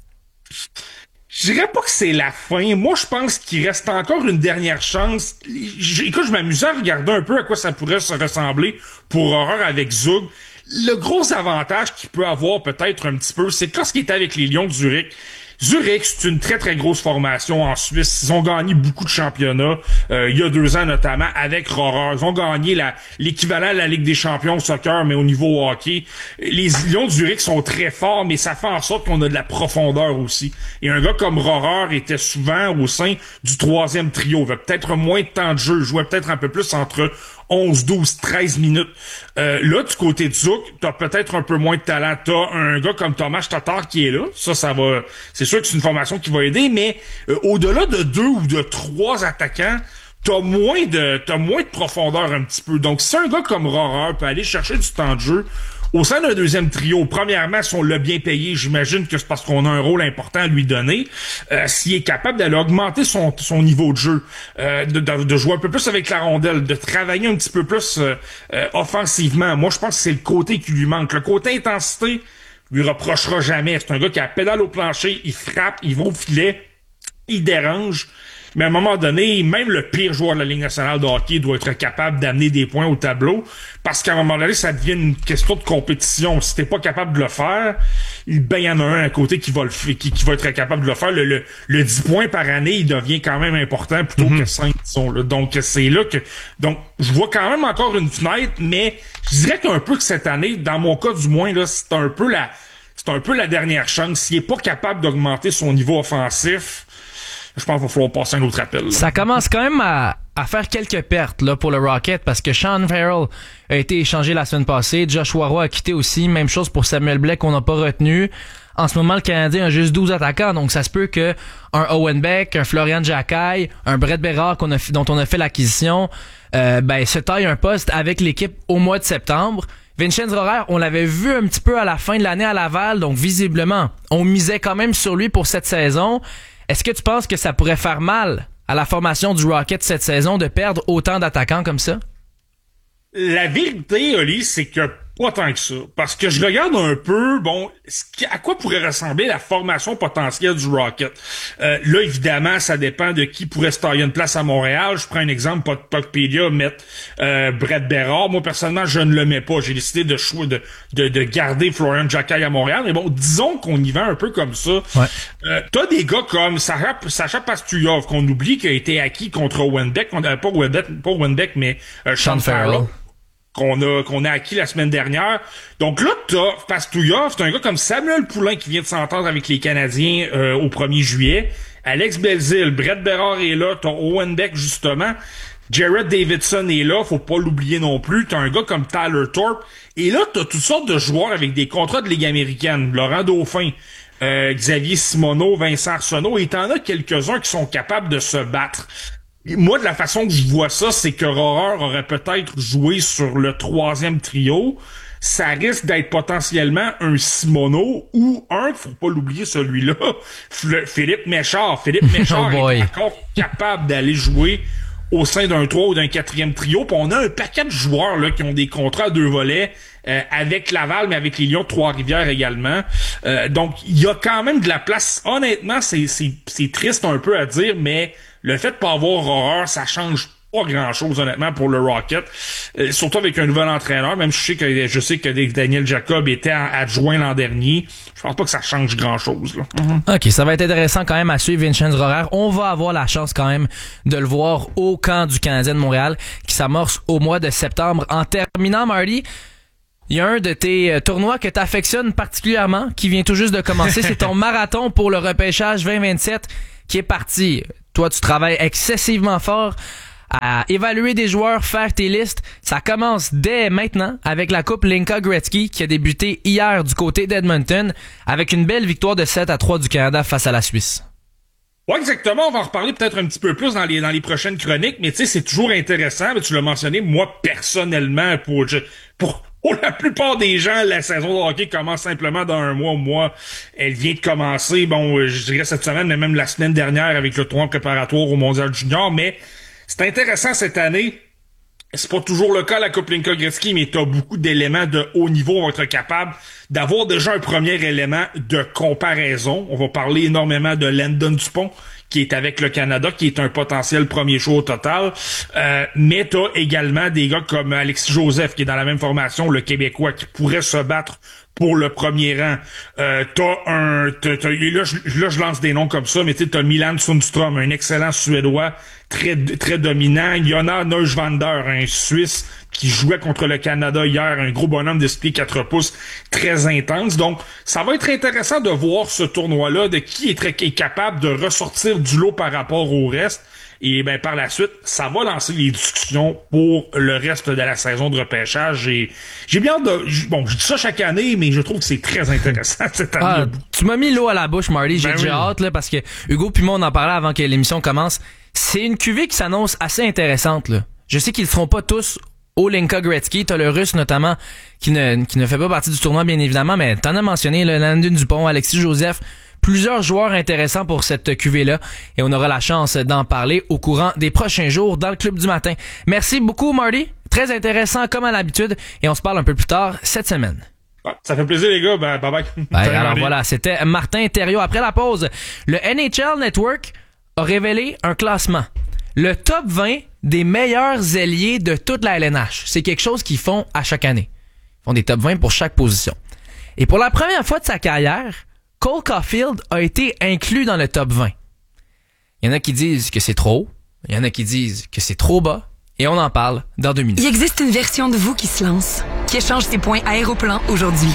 Je dirais pas que c'est la fin. Moi, je pense qu'il reste encore une dernière chance. Écoute, je m'amusais à regarder un peu à quoi ça pourrait se ressembler pour Rohrer avec Zug. Le gros avantage qu'il peut avoir peut-être un petit peu, c'est que lorsqu'il était avec les Lions de Zurich, Zurich, c'est une très, très grosse formation en Suisse. Ils ont gagné beaucoup de championnats, euh, il y a deux ans notamment, avec Rohrer. Ils ont gagné la, l'équivalent de la Ligue des champions de soccer, mais au niveau hockey. Les Lions de Zurich sont très forts, mais ça fait en sorte qu'on a de la profondeur aussi. Et un gars comme Rohrer était souvent au sein du troisième trio. Il avait peut-être moins de temps de jeu, jouait peut-être un peu plus entre onze, douze, treize minutes. Euh, là, du côté de Zouk, t'as peut-être un peu moins de talent. T'as un gars comme Thomas Tatar qui est là. Ça, ça va... C'est sûr que c'est une formation qui va aider, mais euh, au-delà de deux ou de trois attaquants, t'as moins de t'as moins de profondeur un petit peu. Donc, si un gars comme Rohrer peut aller chercher du temps de jeu au sein d'un deuxième trio, premièrement, si on l'a bien payé, j'imagine que c'est parce qu'on a un rôle important à lui donner. Euh, s'il est capable d'aller augmenter son, son niveau de jeu, euh, de, de, de jouer un peu plus avec la rondelle, de travailler un petit peu plus euh, euh, offensivement, moi, je pense que c'est le côté qui lui manque. Le côté intensité, lui reprochera jamais. C'est un gars qui a la pédale au plancher, il frappe, il va au filet, il dérange. Mais à un moment donné, même le pire joueur de la Ligue nationale de hockey doit être capable d'amener des points au tableau, parce qu'à un moment donné, ça devient une question de compétition. Si t'es pas capable de le faire, ben il y en a un à côté qui va le qui, qui va être capable de le faire. Le, le, le dix points par année, il devient quand même important plutôt mm-hmm. que cinq, disons, là. Donc c'est là que donc je vois quand même encore une fenêtre, mais je dirais qu'un peu que cette année, dans mon cas du moins, là, c'est un peu la c'est un peu la dernière chance. S'il est pas capable d'augmenter son niveau offensif, je pense qu'il va falloir passer un autre appel. Là. Ça commence quand même à, à faire quelques pertes là pour le Rocket, parce que Sean Farrell a été échangé la semaine passée, Joshua Roy a quitté aussi, même chose pour Samuel Blais qu'on n'a pas retenu. En ce moment, le Canadien a juste douze attaquants, donc ça se peut que un Owen Beck, un Florian Jacquet, un Brett Bérard qu'on a, dont on a fait l'acquisition, euh, ben se taille un poste avec l'équipe au mois de septembre. Vincent Rohrer, on l'avait vu un petit peu à la fin de l'année à Laval, donc visiblement, on misait quand même sur lui pour cette saison. Est-ce que tu penses que ça pourrait faire mal à la formation du Rocket cette saison de perdre autant d'attaquants comme ça? La vérité, Oli, c'est que pas tant que ça. Parce que je regarde un peu, bon, à quoi pourrait ressembler la formation potentielle du Rocket. Euh, là, évidemment, ça dépend de qui pourrait se tailler une place à Montréal. Je prends un exemple, Puckpedia mettre euh, Brett Bérard. Moi, personnellement, je ne le mets pas. J'ai décidé de choix de, de, de garder Florian Jacquet à Montréal. Mais bon, disons qu'on y va un peu comme ça. Ouais. Euh, t'as des gars comme Sacha, Sacha Pastujov, qu'on oublie qui a été acquis contre Owen Beck. Euh, pas Owen Beck, pas Owen Beck, mais euh, Sean Farrell. qu'on a qu'on a acquis la semaine dernière. Donc là, t'as Pastujov, c'est un gars comme Samuel Poulain qui vient de s'entendre avec les Canadiens euh, au premier juillet. Alex Belzile, Brett Bérard est là, t'as Owen Beck justement. Jared Davidson est là, faut pas l'oublier non plus. T'as un gars comme Tyler Thorpe. Et là, t'as toutes sortes de joueurs avec des contrats de Ligue américaine. Laurent Dauphin, euh, Xavier Simoneau, Vincent Arsenault. Et t'en as quelques-uns qui sont capables de se battre. Moi, de la façon que je vois ça, c'est que Rohrer aurait peut-être joué sur le troisième trio, ça risque d'être potentiellement un Simoneau ou un, faut pas l'oublier celui-là, Philippe Méchard. Philippe Méchard oh est encore capable d'aller jouer au sein d'un trois ou d'un quatrième trio. Puis on a un paquet de joueurs là qui ont des contrats à deux volets euh, avec Laval, mais avec les Lions de Trois-Rivières également. Euh, donc, il y a quand même de la place. Honnêtement, c'est, c'est, c'est triste un peu à dire, mais le fait de pas avoir horreur, ça change pas grand-chose, honnêtement, pour le Rocket. Euh, surtout avec un nouvel entraîneur. Même je sais que je sais que Daniel Jacob était adjoint l'an dernier. Je pense pas que ça change grand-chose, là. Mm-hmm. OK, ça va être intéressant quand même à suivre Vincenz Rohrer. On va avoir la chance quand même de le voir au camp du Canadien de Montréal qui s'amorce au mois de septembre. En terminant, Marty, il y a un de tes tournois que tu affectionnes particulièrement qui vient tout juste de commencer. C'est ton marathon pour le repêchage vingt vingt-sept qui est parti. Toi, tu travailles excessivement fort à évaluer des joueurs, faire tes listes. Ça commence dès maintenant avec la Coupe Linka Gretzky qui a débuté hier du côté d'Edmonton avec une belle victoire de sept à trois du Canada face à la Suisse. Ouais, exactement. On va en reparler peut-être un petit peu plus dans les dans les prochaines chroniques, mais tu sais, c'est toujours intéressant. Mais tu l'as mentionné, moi, personnellement, pour, pour, pour la plupart des gens, la saison de hockey commence simplement dans un mois. Moi, elle vient de commencer, bon, je dirais cette semaine, mais même la semaine dernière avec le tournoi préparatoire au Mondial Junior, mais c'est intéressant cette année. C'est pas toujours le cas à la Coupe Linka Gretzky, mais t'as beaucoup d'éléments de haut niveau. On va être capable d'avoir déjà un premier élément de comparaison. On va parler énormément de Landon Dupont, qui est avec le Canada, qui est un potentiel premier choix au total. Euh, mais t'as également des gars comme Alexis Joseph, qui est dans la même formation, le Québécois, qui pourrait se battre pour le premier rang. Euh, t'as un... T'as, t'as, là, je, là, je lance des noms comme ça, mais tu sais, t'as Milan Sundström, un excellent Suédois, très très dominant. Jonas Neuschwander, un Suisse qui jouait contre le Canada hier, un gros bonhomme de pieds quatre pouces, très intense. Donc, ça va être intéressant de voir ce tournoi-là, de qui est, très, qui est capable de ressortir du lot par rapport au reste. Et ben par la suite, ça va lancer les discussions pour le reste de la saison de repêchage. Et j'ai bien hâte de... Bon, je dis ça chaque année, mais je trouve que c'est très intéressant cette année. Ah, tu m'as mis l'eau à la bouche, Marty. J'ai ben déjà oui. hâte, là, parce que Hugo puis moi, on en parlait avant que l'émission commence. C'est une cuvée qui s'annonce assez intéressante, là. Je sais qu'ils ne seront pas tous au Linka Gretzky. T'as le Russe, notamment, qui ne, qui ne fait pas partie du tournoi, bien évidemment, mais t'en as mentionné, le Landon Dupont, Alexis Joseph, plusieurs joueurs intéressants pour cette cuvée-là et on aura la chance d'en parler au courant des prochains jours dans le Club du matin. Merci beaucoup, Marty. Très intéressant comme à l'habitude et on se parle un peu plus tard cette semaine. Ça fait plaisir, les gars. Ben, bye bye. Ben, alors voilà, c'était Martin Thériault. Après la pause, le N H L Network a révélé un classement. Le top vingt des meilleurs ailiers de toute la L N H. C'est quelque chose qu'ils font à chaque année. Ils font des top vingt pour chaque position. Et pour la première fois de sa carrière, Cole Caulfield a été inclus dans le top vingt. Il y en a qui disent que c'est trop haut, il y en a qui disent que c'est trop bas, et on en parle dans deux minutes. Il existe une version de vous qui se lance, qui échange ses points Aéroplan aujourd'hui,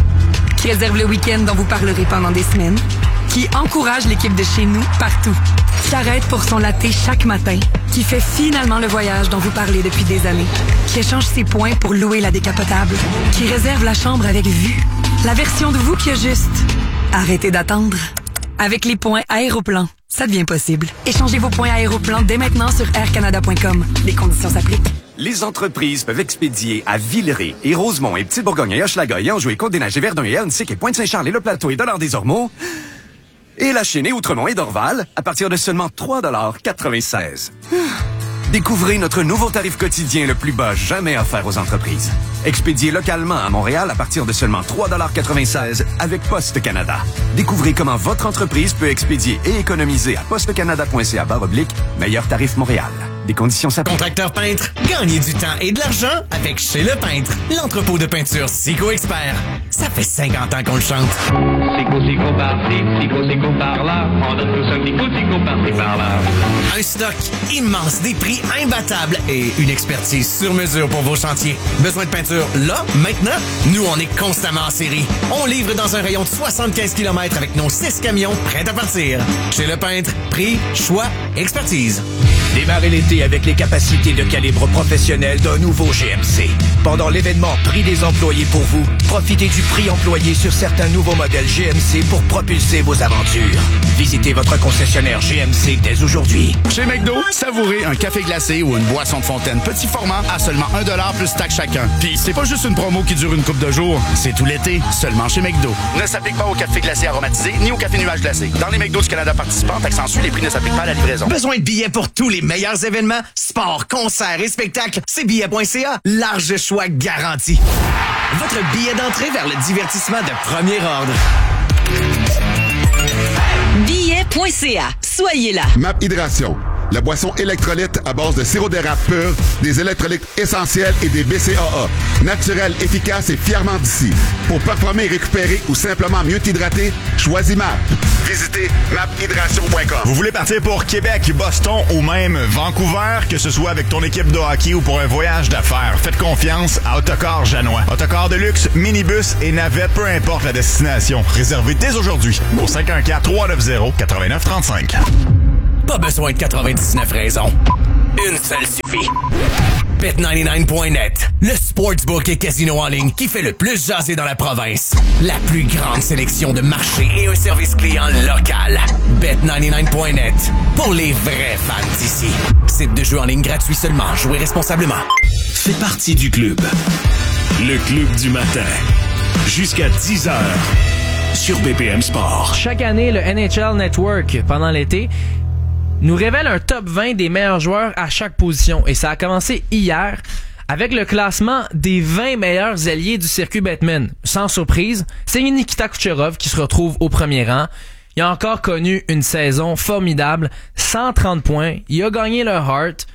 qui réserve le week-end dont vous parlerez pendant des semaines, qui encourage l'équipe de chez nous partout, qui arrête pour son latte chaque matin, qui fait finalement le voyage dont vous parlez depuis des années, qui échange ses points pour louer la décapotable, qui réserve la chambre avec vue. La version de vous qui a juste... Arrêtez d'attendre. Avec les points Aéroplan, ça devient possible. Échangez vos points Aéroplan dès maintenant sur air canada point com. Les conditions s'appliquent. Les entreprises peuvent expédier à Villeray et Rosemont et Petite-Bourgogne et Hochelaga et Anjou et Côte-des-Neiges et Verdun et Ahuntsic et Pointe-Saint-Charles et Le Plateau et Dollard-des-Ormeaux et la Chênaie, Outremont et Dorval à partir de seulement trois dollars quatre-vingt-seize. Découvrez notre nouveau tarif quotidien le plus bas jamais offert aux entreprises. Expédié localement à Montréal à partir de seulement trois dollars quatre-vingt-seize avec Poste Canada. Découvrez comment votre entreprise peut expédier et économiser à postecanada point c a barre oblique meilleur tarif Montréal. Des conditions s'appliquent. Contracteur peintre, gagnez du temps et de l'argent avec Chez Le Peintre, l'entrepôt de peinture Sico Expert. Ça fait cinquante ans qu'on le chante. Sico, Sico par-ci, Sico, Sico par-là. On a tous un Sico, Sico par-ci, par-là. Un stock immense, des prix imbattables et une expertise sur mesure pour vos chantiers. Besoin de peinture là, maintenant? Nous, on est constamment en série. On livre dans un rayon de soixante-quinze kilomètres avec nos six camions prêts à partir. Chez Le Peintre, prix, choix, expertise. Démarrez l'été avec les capacités de calibre professionnel d'un nouveau G M C. Pendant l'événement Prix des employés pour vous, profitez du prix employé sur certains nouveaux modèles G M C pour propulser vos aventures. Visitez votre concessionnaire G M C dès aujourd'hui. Chez McDo, savourez un café glacé ou une boisson de fontaine petit format à seulement un dollar plus taxe chacun. Puis c'est pas juste une promo qui dure une couple de jours, c'est tout l'été, seulement chez McDo. Ne s'applique pas au café glacé aromatisé ni au café nuage glacé. Dans les McDo du Canada participants, taxe en les prix ne s'appliquent pas à la livraison. Besoin de billets pour tous les meilleurs événements, sports, concerts et spectacles? C'est billets point c a. Large choix garanti. Votre billet d'entrée vers le divertissement de premier ordre. billets point c a. Soyez là. Map Hydration. La boisson électrolyte à base de sirop d'érable pur, des électrolytes essentiels et des B C A A. Naturel, efficace et fièrement d'ici. Pour performer, récupérer ou simplement mieux t'hydrater, choisis Map. Visitez map hydration point com. Vous voulez partir pour Québec, Boston ou même Vancouver, que ce soit avec ton équipe de hockey ou pour un voyage d'affaires, faites confiance à Autocar Janois. Autocar de luxe, minibus et navette, peu importe la destination. Réservez dès aujourd'hui au cinq un quatre, trois neuf zéro, neuf neuf trois cinq. Pas besoin de quatre-vingt-dix-neuf raisons. Une seule suffit. bet quatre-vingt-dix-neuf point net, le sportsbook et casino en ligne qui fait le plus jaser dans la province. La plus grande sélection de marchés et un service client local. bet quatre-vingt-dix-neuf point net, pour les vrais fans d'ici. Site de jeu en ligne gratuit seulement. Jouez responsablement. Fais partie du club. Le club du matin. Jusqu'à dix heures. Sur B P M Sport. Chaque année, le N H L Network, pendant l'été, nous révèle un top vingt des meilleurs joueurs à chaque position. Et ça a commencé hier avec le classement des vingt meilleurs ailiers du circuit Batman. Sans surprise, c'est Nikita Kucherov qui se retrouve au premier rang. Il a encore connu une saison formidable, cent trente points. Il a gagné le Hart.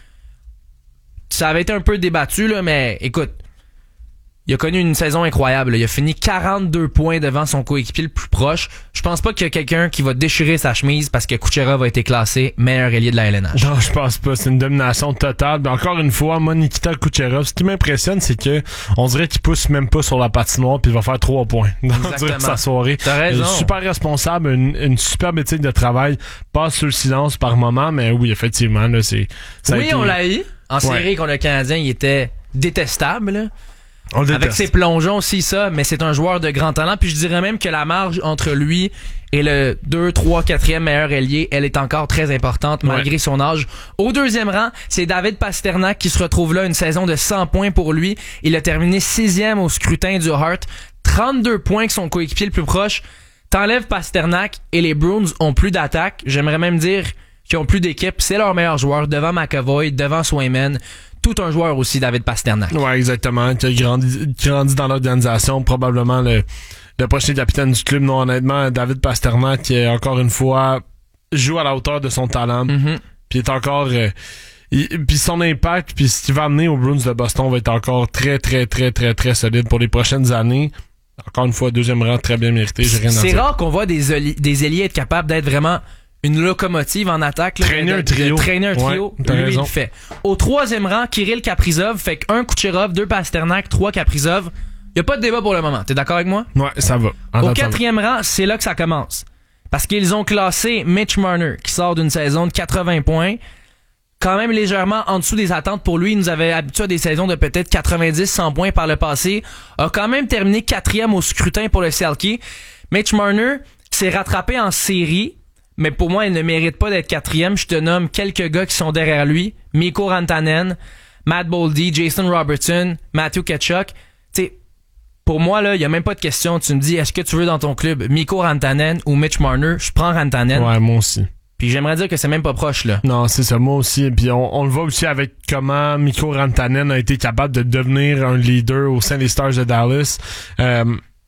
Ça avait été un peu débattu, là, mais écoute, il a connu une saison incroyable. Il a fini quarante-deux points devant son coéquipier le plus proche. Je pense pas qu'il y a quelqu'un qui va déchirer sa chemise parce que Kucherov a été classé meilleur ailier de la L N H. Non, je pense pas. C'est une domination totale. Mais encore une fois, moi, Nikita Kucherov, ce qui m'impressionne, c'est que on dirait qu'il pousse même pas sur la patinoire puis il va faire trois points dans sa soirée. T'as raison. Super responsable, une, une superbe éthique de travail. Passe sur le silence par moment, mais oui, effectivement, là, c'est... Ça oui, a été... on l'a eu. En ouais. série contre le Canadien, il était détestable, là. On le Avec déteste. ses plongeons aussi, ça, mais c'est un joueur de grand talent. Puis je dirais même que la marge entre lui et le deux, trois, quatrième meilleur ailier, elle est encore très importante malgré ouais. son âge. Au deuxième rang, c'est David Pastrnak qui se retrouve là, une saison de cent points pour lui. Il a terminé sixième au scrutin du Hart. trente-deux points que son coéquipier le plus proche. T'enlèves Pastrnak et les Bruins ont plus d'attaque. J'aimerais même dire qu'ils ont plus d'équipe. C'est leur meilleur joueur devant McAvoy, devant Swayman. Tout un joueur aussi, David Pastrnak. Ouais, exactement. Qui a grandi, qui a grandi dans l'organisation. Probablement le, le prochain capitaine du club. Non, honnêtement, David Pastrnak, qui, encore une fois, joue à la hauteur de son talent. Mm-hmm. Puis est encore... Euh, puis son impact, puis ce qu'il va amener aux Bruins de Boston va être encore très, très, très, très, très solide pour les prochaines années. Encore une fois, deuxième rang très bien mérité. J'ai rien à C'est dire. rare qu'on voit des, oli- des ailiers être capables d'être vraiment... une locomotive en attaque. Traîner un trio. Traîner un trio, ouais, lui, raison. il le fait. Au troisième rang, Kirill Kaprizov fait qu'un Kucherov, deux Pastrnak, trois Kaprizov. Y a pas de débat pour le moment. T'es d'accord avec moi? Ouais, ça va. En Au quatrième rang, c'est là que ça commence. Parce qu'ils ont classé Mitch Marner, qui sort d'une saison de quatre-vingts points. Quand même légèrement en dessous des attentes pour lui. Il nous avait habitué à des saisons de peut-être quatre-vingt-dix, cent points par le passé. A quand même terminé quatrième au scrutin pour le Selke. Mitch Marner s'est rattrapé en série. Mais pour moi, il ne mérite pas d'être quatrième. Je te nomme quelques gars qui sont derrière lui. Mikko Rantanen, Matt Boldy, Jason Robertson, Matthew Tkachuk. Tu sais, pour moi, là, il n'y a même pas de question. Tu me dis, est-ce que tu veux dans ton club Mikko Rantanen ou Mitch Marner? Je prends Rantanen. Ouais, moi aussi. Puis j'aimerais dire que c'est même pas proche, là. Non, c'est ça, moi aussi. Puis on, on le voit aussi avec comment Mikko Rantanen a été capable de devenir un leader au sein des Stars de Dallas. Euh,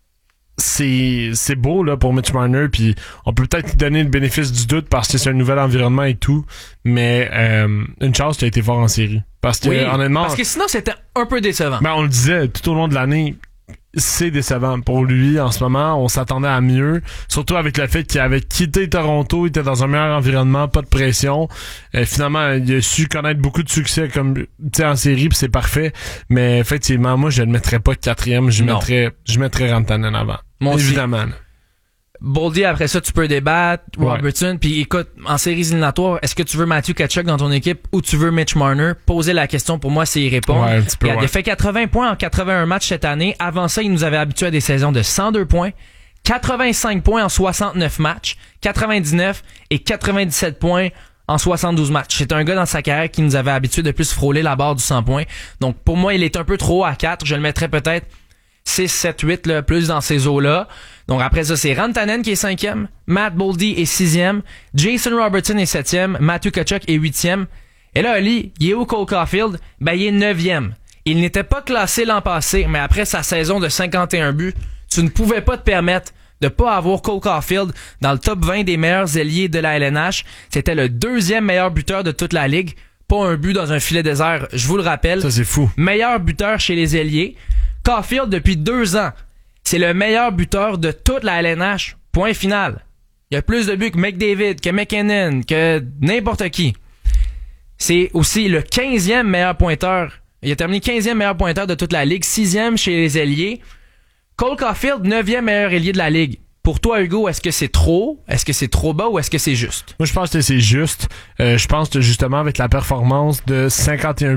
c'est c'est beau là pour Mitch Marner, puis on peut peut-être lui donner le bénéfice du doute parce que c'est un nouvel environnement et tout, mais euh, une chance qu'il a été fort en série. Parce que oui, honnêtement, parce que sinon c'était un peu décevant. Ben on le disait tout au long de l'année, c'est décevant pour lui en ce moment. On s'attendait à mieux, surtout avec le fait qu'il avait quitté Toronto, il était dans un meilleur environnement, pas de pression. Euh, finalement, il a su connaître beaucoup de succès comme tu sais en série, puis c'est parfait. Mais effectivement, moi je le mettrais pas quatrième, je non. mettrais je mettrais Rantanen avant. Mon évidemment. Boldy, après ça, tu peux débattre. Ouais. Robertson. Puis écoute, en séries éliminatoires, est-ce que tu veux Matthew Tkachuk dans ton équipe ou tu veux Mitch Marner? Poser la question, pour moi, c'est y répondre. Ouais, un petit peu, il a ouais. fait quatre-vingts points en quatre-vingt-un matchs cette année. Avant ça, il nous avait habitués à des saisons de cent deux points, quatre-vingt-cinq points en soixante-neuf matchs, quatre-vingt-dix-neuf et quatre-vingt-dix-sept points en soixante-douze matchs. C'est un gars dans sa carrière qui nous avait habitués de plus frôler la barre du cent points. Donc, pour moi, il est un peu trop haut à quatre. Je le mettrais peut-être six, sept, huit, là, plus dans ces eaux-là. Donc après ça, c'est Rantanen qui est cinquième, Matt Boldy est sixième, Jason Robertson est septième, Matthew Tkachuk est huitième. Et là, Ali, il est où Cole Caulfield? Ben, il est neuvième. Il n'était pas classé l'an passé, mais après sa saison de cinquante et un buts, tu ne pouvais pas te permettre de pas avoir Cole Caulfield dans le top vingt des meilleurs ailiers de la L N H. C'était le deuxième meilleur buteur de toute la ligue. Pas un but dans un filet désert, je vous le rappelle. Ça, c'est fou. Meilleur buteur chez les ailiers. Caulfield, depuis deux ans, c'est le meilleur buteur de toute la L N H. Point final. Il y a plus de buts que McDavid, que McKinnon, que n'importe qui. C'est aussi le quinzième meilleur pointeur. Il a terminé quinzième meilleur pointeur de toute la ligue, sixième chez les ailiers. Cole Caulfield, neuvième meilleur ailier de la ligue. Pour toi, Hugo, est-ce que c'est trop? Est-ce que c'est trop bas ou est-ce que c'est juste? Moi, je pense que c'est juste. Euh, je pense que justement, avec la performance de cinquante et un